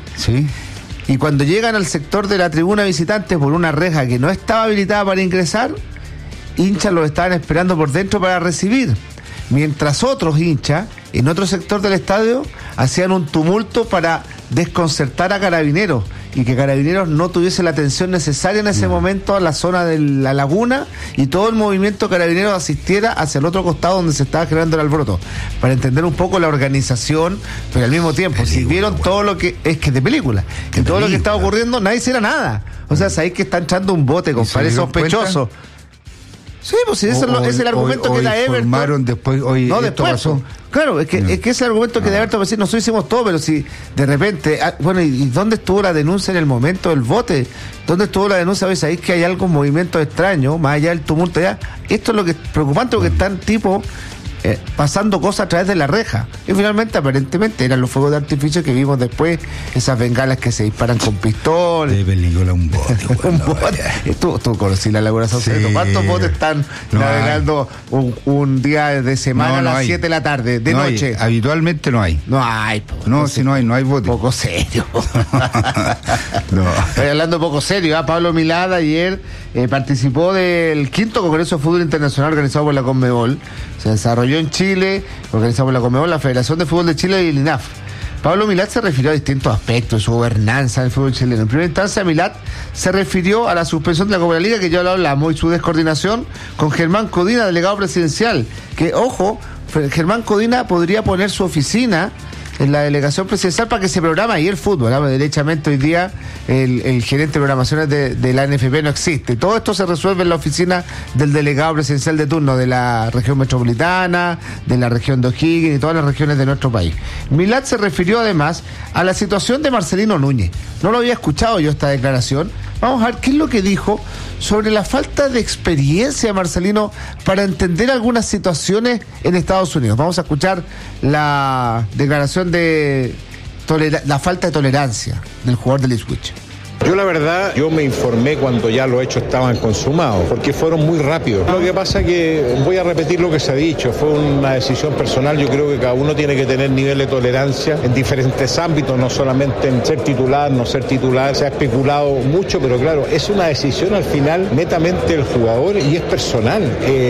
Y cuando llegan al sector de la tribuna visitante por una reja que no estaba habilitada para ingresar, hinchas los estaban esperando por dentro para recibir, mientras otros hinchas en otro sector del estadio hacían un tumulto para desconcertar a Carabineros y que Carabineros no tuviese la atención necesaria en ese momento a la zona de la laguna, y todo el movimiento Carabineros asistiera hacia el otro costado donde se estaba generando el alboroto, para entender un poco la organización, pero al mismo tiempo, si vieron todo lo que es de película, y todo lo que estaba ocurriendo, nadie hiciera nada. O sea, sabéis que está entrando un bote, compadre, sospechoso. Sí, pues si ese es el argumento que da Everton. Después, después pasó. Claro, es que es el argumento que da Everton, decir, nosotros hicimos todo, pero si de repente, ¿y dónde estuvo la denuncia en el momento del bote? ¿Dónde estuvo la denuncia? ¿Ves ahí que hay algún movimiento extraño, más allá del tumulto? Esto es lo que es preocupante, porque están pasando cosas a través de la reja. Y finalmente, aparentemente, eran los fuegos de artificio que vimos después, esas bengalas que se disparan con pistolas. De película, un bote. Un bote. Tú conocí la Laguna Sausalito. ¿Cuántos botes están navegando un día de semana a las 7 de la tarde, de noche? Habitualmente no hay. No hay. No hay bote. Poco serio. Estoy hablando poco serio. Pablo Milad ayer participó del 5º Congreso de Fútbol Internacional organizado por la Conmebol. Se desarrolló en Chile, organizado por la Conmebol, la Federación de Fútbol de Chile y el INAF. Pablo Milad se refirió a distintos aspectos de su gobernanza del fútbol chileno. En primera instancia, Milad se refirió a la suspensión de la Copa de la Liga, que ya lo hablamos, y su descoordinación con Germán Codina, delegado presidencial. Que, ojo, Germán Codina podría poner su oficina en la delegación presidencial para que se programa ahí el fútbol. Derechamente hoy día el gerente de programaciones de la NFP no existe. Todo esto se resuelve en la oficina del delegado presidencial de turno de la región metropolitana, de la región de O'Higgins y todas las regiones de nuestro país. Milad se refirió además a la situación de Marcelino Núñez. No lo había escuchado yo esta declaración. Vamos a ver qué es lo que dijo sobre la falta de experiencia de Marcelino para entender algunas situaciones en Estados Unidos. Vamos a escuchar la declaración de la falta de tolerancia del jugador del Ipswich. Yo la verdad, yo me informé cuando ya los hechos estaban consumados, porque fueron muy rápidos. Lo que pasa es que, voy a repetir lo que se ha dicho, fue una decisión personal. Yo creo que cada uno tiene que tener nivel de tolerancia en diferentes ámbitos, no solamente en ser titular, no ser titular. Se ha especulado mucho, pero claro, es una decisión al final netamente del jugador y es personal.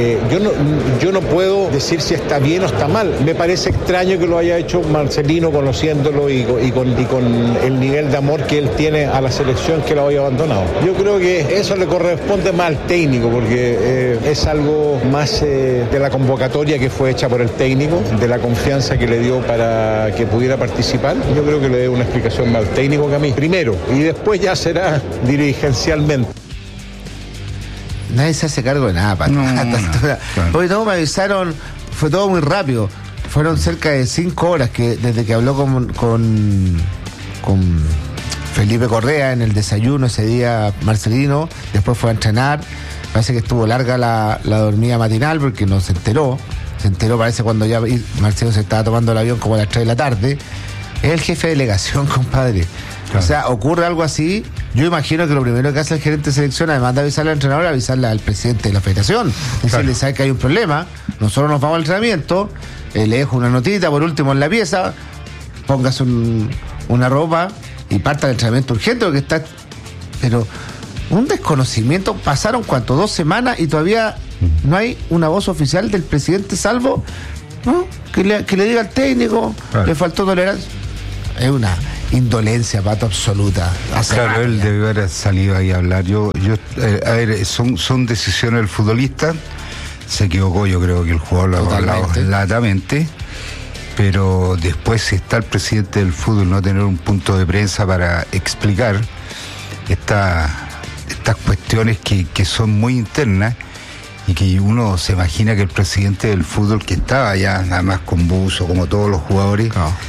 Yo no puedo decir si está bien o está mal. Me parece extraño que lo haya hecho Marcelino, conociéndolo y con el nivel de amor que él tiene a la selección, que lo haya abandonado. Yo creo que eso le corresponde más al técnico, porque es algo más de la convocatoria que fue hecha por el técnico, de la confianza que le dio para que pudiera participar. Yo creo que le dé una explicación más al técnico que a mí, primero, y después ya será dirigencialmente. Nadie se hace cargo de nada, Pato. Hoy no, me avisaron, fue todo muy rápido. Fueron cerca de 5 horas que desde que habló con Felipe Correa en el desayuno ese día Marcelino, después fue a entrenar. Parece que estuvo larga la dormida matinal porque no se enteró. Se enteró, parece, cuando ya Marcelino se estaba tomando el avión como a las 3 de la tarde. Es el jefe de delegación, compadre. Claro. O sea, ocurre algo así. Yo imagino que lo primero que hace el gerente de selección, además de avisarle al entrenador, avisarle al presidente de la federación. Decirle, sabe que hay un problema, nosotros nos vamos al entrenamiento, le dejo una notita por último en la pieza, póngase una ropa y parta del entrenamiento urgente, porque está... Pero un desconocimiento. Pasaron, ¿cuánto? 2 semanas y todavía no hay una voz oficial del presidente, salvo, ¿no?, que le diga al técnico, le faltó tolerancia. Es una indolencia, Pato, absoluta. Claro, él debe haber salido ahí a hablar. A ver, son decisiones del futbolista. Se equivocó, yo creo que el jugador lo ha hablado latamente. Pero después, si está el presidente del fútbol, no tener un punto de prensa para explicar estas cuestiones que son muy internas, y que uno se imagina que el presidente del fútbol, que estaba ya nada más con buzo, como todos los jugadores,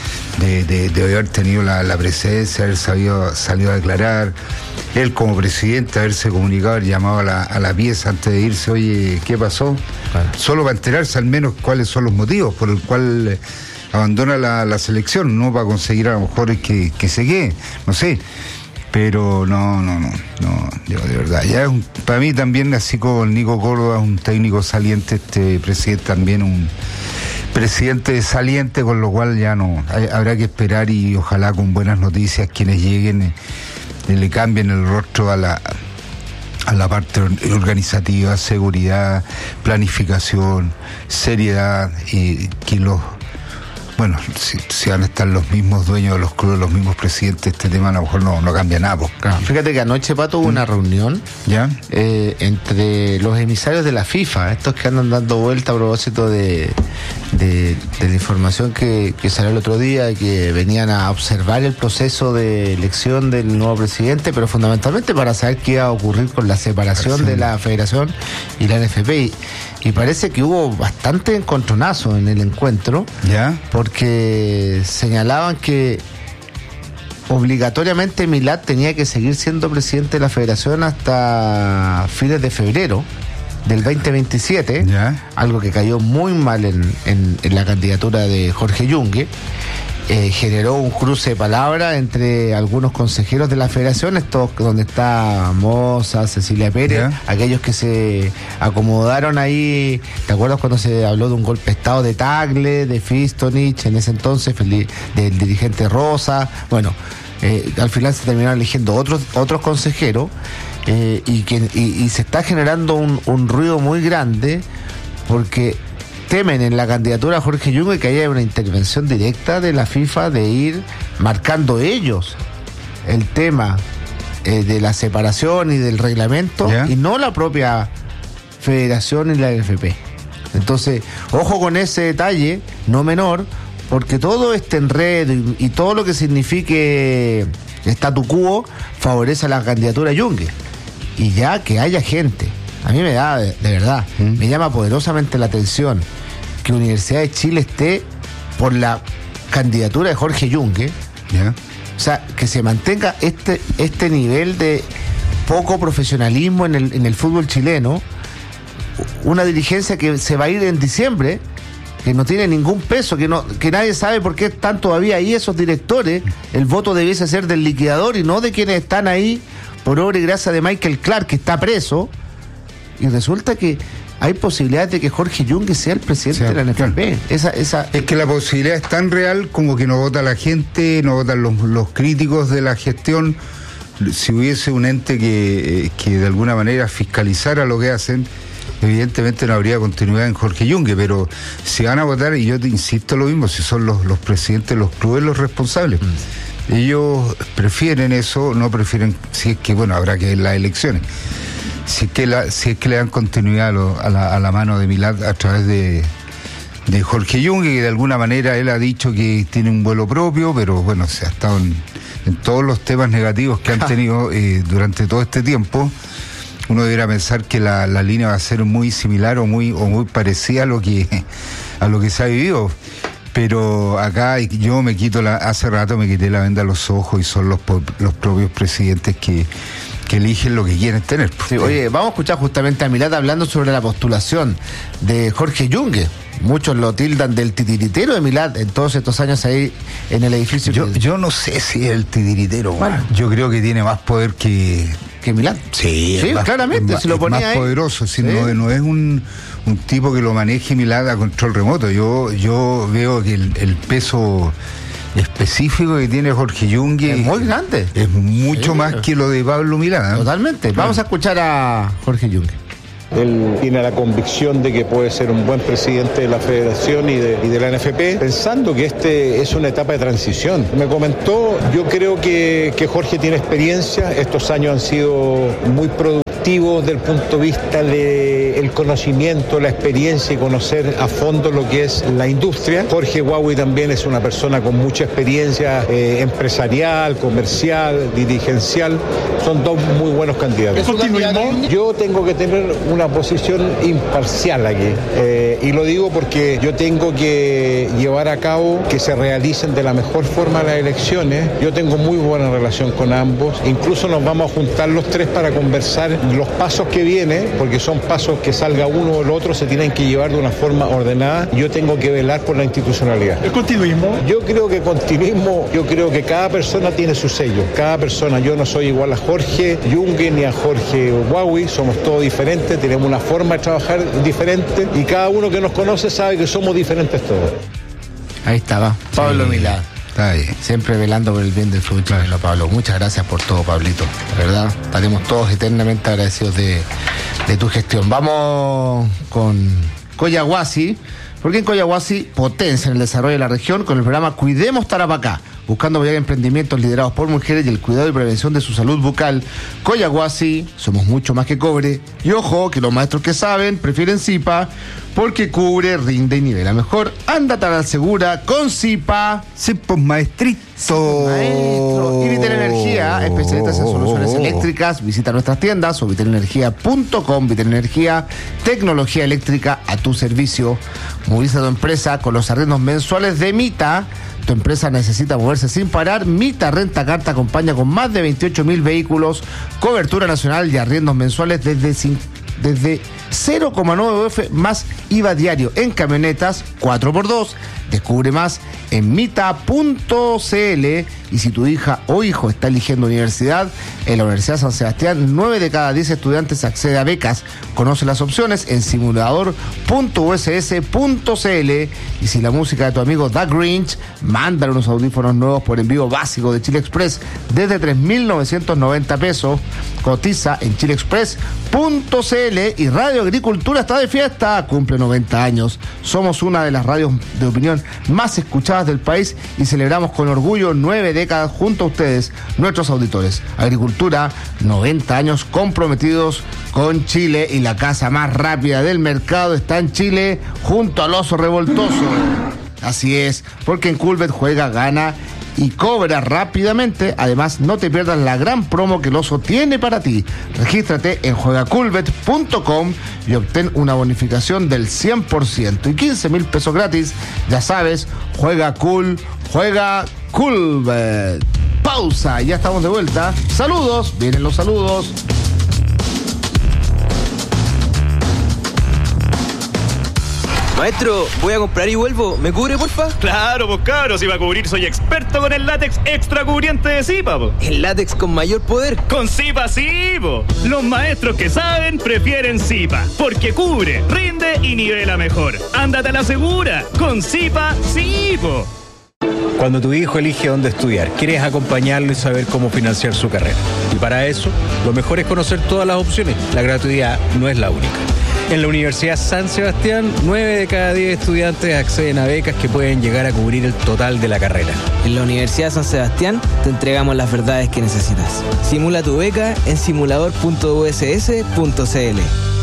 de haber tenido la presencia, haber salido a declarar, él como presidente haberse comunicado, haber llamado a la pieza antes de irse, oye, ¿qué pasó? Solo para enterarse al menos cuáles son los motivos por el cual abandona la selección, no para conseguir a lo mejor que se quede, no sé. Pero no, de verdad. Ya para mí también, así como el Nico Córdoba, un técnico saliente, este presidente también un presidente saliente, con lo cual ya no, habrá que esperar, y ojalá con buenas noticias quienes lleguen le cambien el rostro a la parte organizativa, seguridad, planificación, seriedad, y que bueno, si van a estar los mismos dueños de los clubes, los mismos presidentes, este tema a lo mejor no cambia nada. Claro. Fíjate que anoche, Pato, hubo una reunión entre los emisarios de la FIFA, estos que andan dando vuelta a propósito de la información que salió el otro día, y que venían a observar el proceso de elección del nuevo presidente, pero fundamentalmente para saber qué iba a ocurrir con la separación de la federación y la NFP. Y parece que hubo bastante encontronazo en el encuentro, porque señalaban que obligatoriamente Milad tenía que seguir siendo presidente de la federación hasta fines de febrero del 2027, algo que cayó muy mal en la candidatura de Jorge Yungue. Generó un cruce de palabras entre algunos consejeros de la federación, estos donde está Moza, Cecilia Pérez, aquellos que se acomodaron ahí. ¿Te acuerdas cuando se habló de un golpe de estado de Tagle, de Fistonich, en ese entonces, del dirigente Rosa? Bueno, al final se terminaron eligiendo otros consejeros, y se está generando un ruido muy grande, porque temen en la candidatura a Jorge Yungue que haya una intervención directa de la FIFA, de ir marcando ellos el tema de la separación y del reglamento, y no la propia federación y la NFP. Entonces, ojo con ese detalle, no menor, porque todo este enredo y todo lo que signifique statu quo favorece a la candidatura de Yungue. Y ya que haya gente, a mí me da, de verdad, me llama poderosamente la atención que Universidad de Chile esté por la candidatura de Jorge Yungue. O sea, que se mantenga este nivel de poco profesionalismo en el fútbol chileno. Una dirigencia que se va a ir en diciembre, que no tiene ningún peso, que nadie sabe por qué están todavía ahí esos directores. El voto debiese ser del liquidador y no de quienes están ahí por obra y gracia de Michael Clark, que está preso, y resulta que hay posibilidades de que Jorge Yungue sea el presidente de la NFP. Es que la posibilidad es tan real como que no vota la gente, no votan los críticos de la gestión. Si hubiese un ente que de alguna manera fiscalizara lo que hacen, evidentemente no habría continuidad en Jorge Yungue, pero si van a votar, y yo te insisto lo mismo, si son los presidentes de los clubes los responsables. Ellos prefieren eso, no prefieren, si es que, bueno, habrá que ver las elecciones, si es que le dan continuidad a la mano de Milad a través de Jorge Yungue, que de alguna manera él ha dicho que tiene un vuelo propio, pero bueno, se ha estado en todos los temas negativos que han tenido durante todo este tiempo. Uno debería pensar que la línea va a ser muy similar o muy parecida a lo que se ha vivido. Pero acá yo hace rato me quité la venda de los ojos, y son los propios presidentes que eligen lo que quieren tener. Sí, oye, vamos a escuchar justamente a Milad hablando sobre la postulación de Jorge Yungue. Muchos lo tildan del titiritero de Milad en todos estos años ahí en el edificio. Yo no sé si es el titiritero. Bueno, yo creo que tiene más poder que Milad. Sí, claramente, se lo ponía más ahí. Poderoso, ¿sí? No es un tipo que lo maneje Milad a control remoto. Yo veo que el peso específico que tiene Jorge Yungue es muy grande. Es mucho más que lo de Pablo Milad. Totalmente. Vamos a escuchar a Jorge Yungue. Él tiene la convicción de que puede ser un buen presidente de la Federación y de la NFP, pensando que este es una etapa de transición. Me comentó, yo creo que Jorge tiene experiencia, estos años han sido muy productivos desde el punto de vista del conocimiento, la experiencia y conocer a fondo lo que es la industria. Jorge Huawei también es una persona con mucha experiencia empresarial, comercial, dirigencial. Son dos muy buenos candidatos. Yo tengo que tener una posición imparcial aquí. Y lo digo porque yo tengo que llevar a cabo que se realicen de la mejor forma las elecciones. Yo tengo muy buena relación con ambos. Incluso nos vamos a juntar los tres para conversar los pasos que vienen, porque son pasos que salga uno o el otro, se tienen que llevar de una forma ordenada. Yo tengo que velar por la institucionalidad. ¿El continuismo? Yo creo que cada persona tiene su sello. Cada persona, yo no soy igual a Jorge Yungue ni a Jorge Huawei, somos todos diferentes, tenemos una forma de trabajar diferente y cada uno que nos conoce sabe que somos diferentes todos. Ahí estaba, Pablo Milad. Siempre velando por el bien del fútbol chileno, Pablo. Muchas gracias por todo, Pablito. De verdad, estaremos todos eternamente agradecidos de tu gestión. Vamos con Coyahuasi, porque en Coyahuasi potencia en el desarrollo de la región con el programa Cuidemos Tarapacá, buscando apoyar emprendimientos liderados por mujeres y el cuidado y prevención de su salud bucal. Coyahuasi, somos mucho más que cobre. Y ojo, que los maestros que saben prefieren Zipa, porque cubre, rinde y nivela mejor. Ándate a la segura con Zipa. Sí, pues maestrito. Y Vitelenergia, especialistas en soluciones eléctricas. Visita nuestras tiendas o vitelenergia.com. Vitelenergia, tecnología eléctrica a tu servicio. Moviliza tu empresa con los arriendos mensuales de Mita. Tu empresa necesita moverse sin parar. Mita Rentacar te acompaña con más de 28.000 vehículos, cobertura nacional y arriendos mensuales desde 0,9 UF más IVA diario en camionetas 4x2. Descubre más en mita.cl. Y si tu hija o hijo está eligiendo universidad, en la Universidad San Sebastián, 9 de cada 10 estudiantes accede a becas. Conoce las opciones en simulador.uss.cl. Y si la música de tu amigo Da Grinch, mándale unos audífonos nuevos por envío básico de Chile Express desde 3.990 pesos. Cotiza en chileexpress.cl. Y Radio Agricultura está de fiesta, cumple 90 años. Somos una de las radios de opinión más escuchadas del país y celebramos con orgullo 9 décadas junto a ustedes, nuestros auditores. Agricultura, 90 años comprometidos con Chile, y la casa más rápida del mercado está en Chile, junto al oso revoltoso. Así es, porque en Culvet juega, gana y cobra rápidamente. Además, no te pierdas la gran promo que el oso tiene para ti. Regístrate en juegaculvet.com y obtén una bonificación del 100% y 15.000 pesos gratis. Ya sabes, juega cool, juega Culvet. Pausa, ya estamos de vuelta. Saludos, vienen los saludos. Maestro, voy a comprar y vuelvo. ¿Me cubre, porfa? Claro, pues cabros, si va a cubrir soy experto con el látex extra cubriente de Zipa, po. ¿El látex con mayor poder? Con Zipa sí, po. Los maestros que saben prefieren Zipa, porque cubre, rinde y nivela mejor. Ándate a la segura, con Zipa sí, po. Cuando tu hijo elige dónde estudiar, quieres acompañarlo y saber cómo financiar su carrera. Y para eso, lo mejor es conocer todas las opciones. La gratuidad no es la única. En la Universidad San Sebastián, 9 de cada 10 estudiantes acceden a becas que pueden llegar a cubrir el total de la carrera. En la Universidad San Sebastián te entregamos las verdades que necesitas. Simula tu beca en simulador.uss.cl.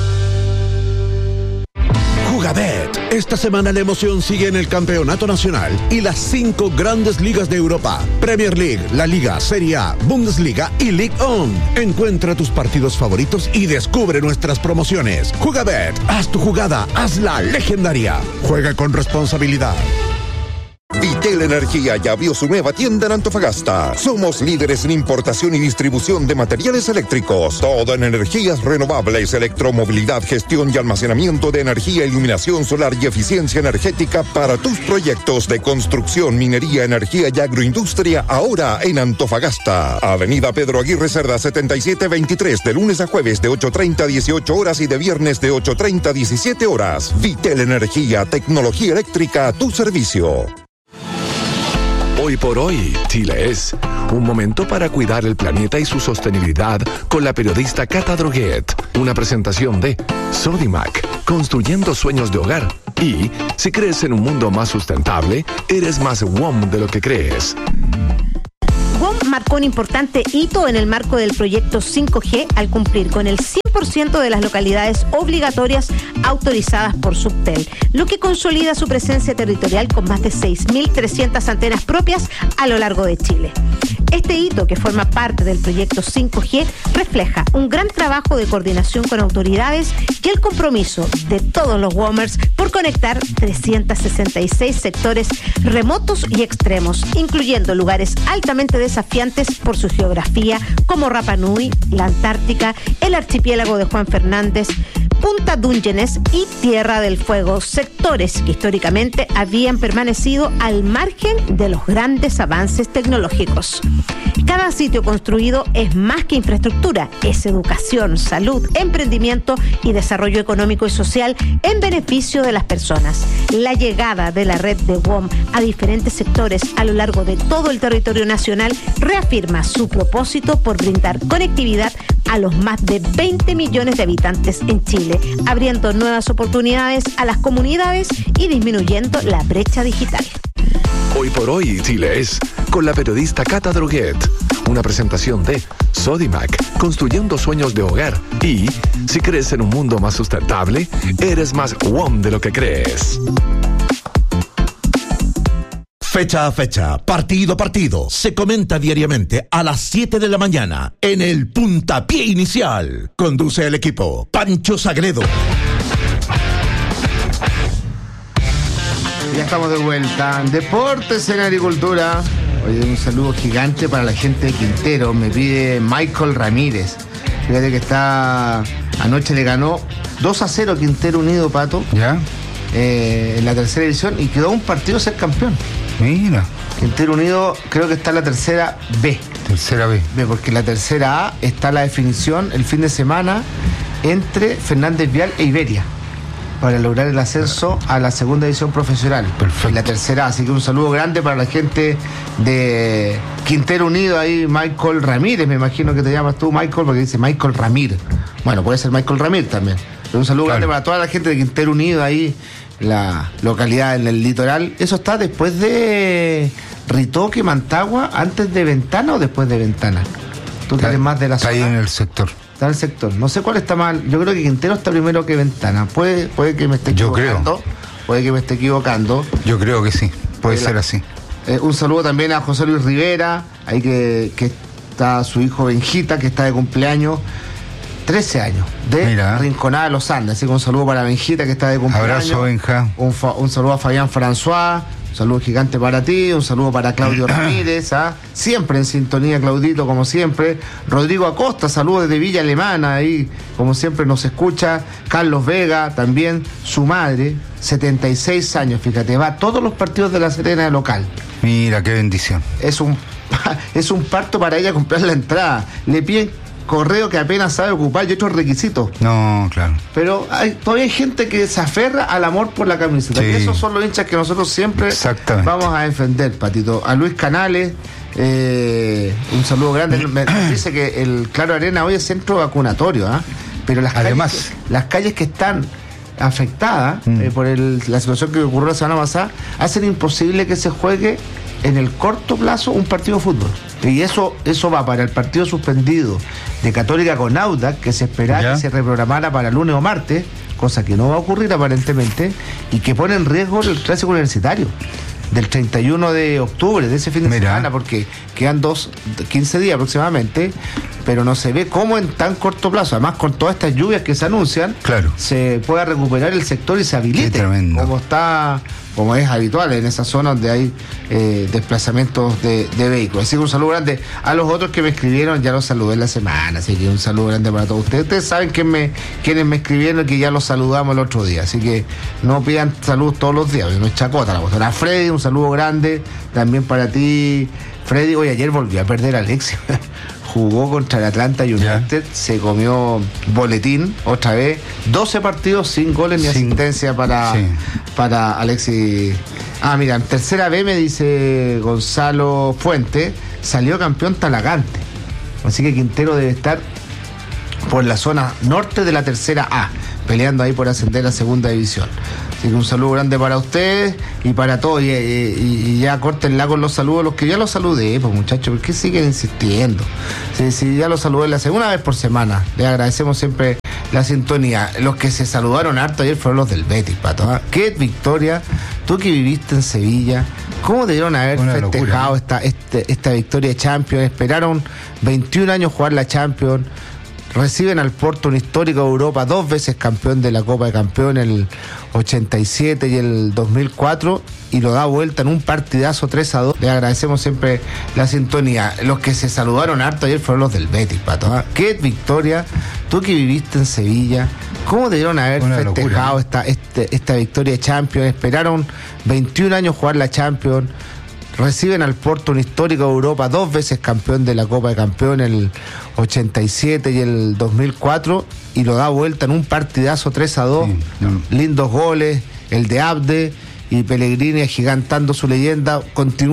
Jugabet. Esta semana la emoción sigue en el Campeonato Nacional y las 5 grandes ligas de Europa: Premier League, La Liga, Serie A, Bundesliga y Ligue 1. Encuentra tus partidos favoritos y descubre nuestras promociones. Jugabet, haz tu jugada, hazla legendaria. Juega con responsabilidad. Vitel Energía ya abrió su nueva tienda en Antofagasta. Somos líderes en importación y distribución de materiales eléctricos. Todo en energías renovables, electromovilidad, gestión y almacenamiento de energía, iluminación solar y eficiencia energética para tus proyectos de construcción, minería, energía y agroindustria, ahora en Antofagasta. Avenida Pedro Aguirre Cerda 7723, de lunes a jueves de 8:30 a 18 horas y de viernes de 8:30 a 17 horas. Vitel Energía, tecnología eléctrica a tu servicio. Hoy por hoy, Chile es un momento para cuidar el planeta y su sostenibilidad con la periodista Cata Droguet. Una presentación de Sodimac, construyendo sueños de hogar. Y si crees en un mundo más sustentable, eres más WOM de lo que crees. WOM marcó un importante hito en el marco del proyecto 5G al cumplir con el 100% de las localidades obligatorias autorizadas por Subtel, lo que consolida su presencia territorial con más de 6.300 antenas propias a lo largo de Chile. Este hito, que forma parte del proyecto 5G, refleja un gran trabajo de coordinación con autoridades y el compromiso de todos los WOMers por conectar 366 sectores remotos y extremos, incluyendo lugares altamente desafiantes por su geografía, como Rapa Nui, la Antártica, el archipiélago de Juan Fernández, Punta Dungeones y Tierra del Fuego, sectores que históricamente habían permanecido al margen de los grandes avances tecnológicos. Cada sitio construido es más que infraestructura, es educación, salud, emprendimiento y desarrollo económico y social en beneficio de las personas. La llegada de la red de WOM a diferentes sectores a lo largo de todo el territorio nacional reafirma su propósito por brindar conectividad a los más de 20 millones de habitantes en Chile, abriendo nuevas oportunidades a las comunidades y disminuyendo la brecha digital. Hoy por hoy, Chile es con la periodista Cata Droguet. Una presentación de Sodimac, construyendo sueños de hogar. Y si crees en un mundo más sustentable, eres más WOM de lo que crees. Fecha a fecha, partido a partido, se comenta diariamente a las 7 de la mañana en el Puntapié Inicial. Conduce el equipo Pancho Sagredo. Ya estamos de vuelta. Deportes en Agricultura. Oye, un saludo gigante para la gente de Quintero. Me pide Michael Ramírez. Fíjate que anoche le ganó 2-0 Quintero Unido, Pato. Ya. En la tercera edición y quedó un partido ser campeón. Mira. Quintero Unido creo que está en la tercera B. Tercera B. Porque en la tercera A está la definición el fin de semana entre Fernández Vial e Iberia para lograr el ascenso a la segunda división profesional. Perfecto. En la tercera A. Así que un saludo grande para la gente de Quintero Unido ahí, Michael Ramírez, me imagino que te llamas tú, Michael, porque dice Michael Ramírez. Bueno, puede ser Michael Ramírez también. Pero un saludo grande para toda la gente de Quintero Unido ahí, la localidad en el litoral. ¿Eso está después de Ritoque, Mantagua, antes de Ventana o después de Ventana? Tú tienes más de la zona. Está ahí en el sector. Está en el sector. No sé cuál está mal. Yo creo que Quintero está primero que Ventana. Puede que me esté equivocando. Puede que me esté equivocando. Yo creo que sí. Puede ser así. Un saludo también a José Luis Rivera, ahí que está su hijo Benjita, que está de cumpleaños. 13 años, de Rinconada de los Andes. Así que un saludo para Benjita, que está de cumpleaños. Abrazo, Benja. Un saludo a Fabián François, un saludo gigante para ti, un saludo para Claudio Ramírez, siempre en sintonía, Claudito, como siempre. Rodrigo Acosta, saludos desde Villa Alemana, ahí como siempre nos escucha. Carlos Vega, también su madre, 76 años, fíjate, va a todos los partidos de La Serena de local. Mira, qué bendición. Es un parto para ella comprar la entrada. Le piden correo que apenas sabe ocupar y otros requisitos. No, claro. Pero todavía hay gente que se aferra al amor por la camiseta. Sí. Y esos son los hinchas que nosotros siempre vamos a defender, Patito. A Luis Canales, un saludo grande. Me dice que el Claro Arena hoy es centro vacunatorio, pero las calles que están afectadas por la situación que ocurrió la semana pasada hacen imposible que se juegue en el corto plazo un partido de fútbol. Y eso va para el partido suspendido de Católica con Audax, que se esperaba que se reprogramara para lunes o martes, cosa que no va a ocurrir aparentemente, y que pone en riesgo el clásico universitario del 31 de octubre, de ese fin de semana, porque quedan 15 días aproximadamente, pero no se ve cómo en tan corto plazo, además con todas estas lluvias que se anuncian, se pueda recuperar el sector y se habilite, como es habitual en esa zona donde hay desplazamientos de vehículos. Así que un saludo grande a los otros que me escribieron, ya los saludé en la semana, así que un saludo grande para todos ustedes. Ustedes saben quiénes me escribieron, que ya los saludamos el otro día, así que no pidan saludos todos los días, no es chacota la cuestión. A Freddy, un saludo grande también para ti, Freddy. Hoy ayer volvió a perder Alexis. Jugó contra el Atlanta United, se comió boletín otra vez, 12 partidos sin goles ni asistencia para Alexis. Mira, en tercera B me dice Gonzalo Fuente, salió campeón Talagante. Así que Quintero debe estar por la zona norte de la tercera A, peleando ahí por ascender a segunda división. Así que un saludo grande para ustedes y para todos. Y ya córtenla con los saludos, los que ya los saludé, pues muchachos, ¿por qué siguen insistiendo? Si ya los saludé la segunda vez por semana. Les agradecemos siempre la sintonía. Los que se saludaron harto ayer fueron los del Betis, Pato. Qué victoria. Tú que viviste en Sevilla, ¿cómo debieron haber festejado esta victoria de Champions? Esperaron 21 años jugar la Champions. Reciben al Porto, un histórico de Europa, 2 veces campeón de la Copa de Campeones, el 87 y el 2004, y lo da vuelta en un partidazo 3-2. Le agradecemos siempre la sintonía. Los que se saludaron harto ayer fueron los del Betis, Pato. Qué victoria. Tú que viviste en Sevilla, ¿cómo debieron haber festejado esta victoria de Champions? Esperaron 21 años jugar la Champions. Reciben al Porto, un histórico de Europa, 2 veces campeón de la Copa de Campeones, el 87 y el 2004, y lo da vuelta en un partidazo 3-2. Lindos goles, el de Abde y Pellegrini agigantando su leyenda. Continúa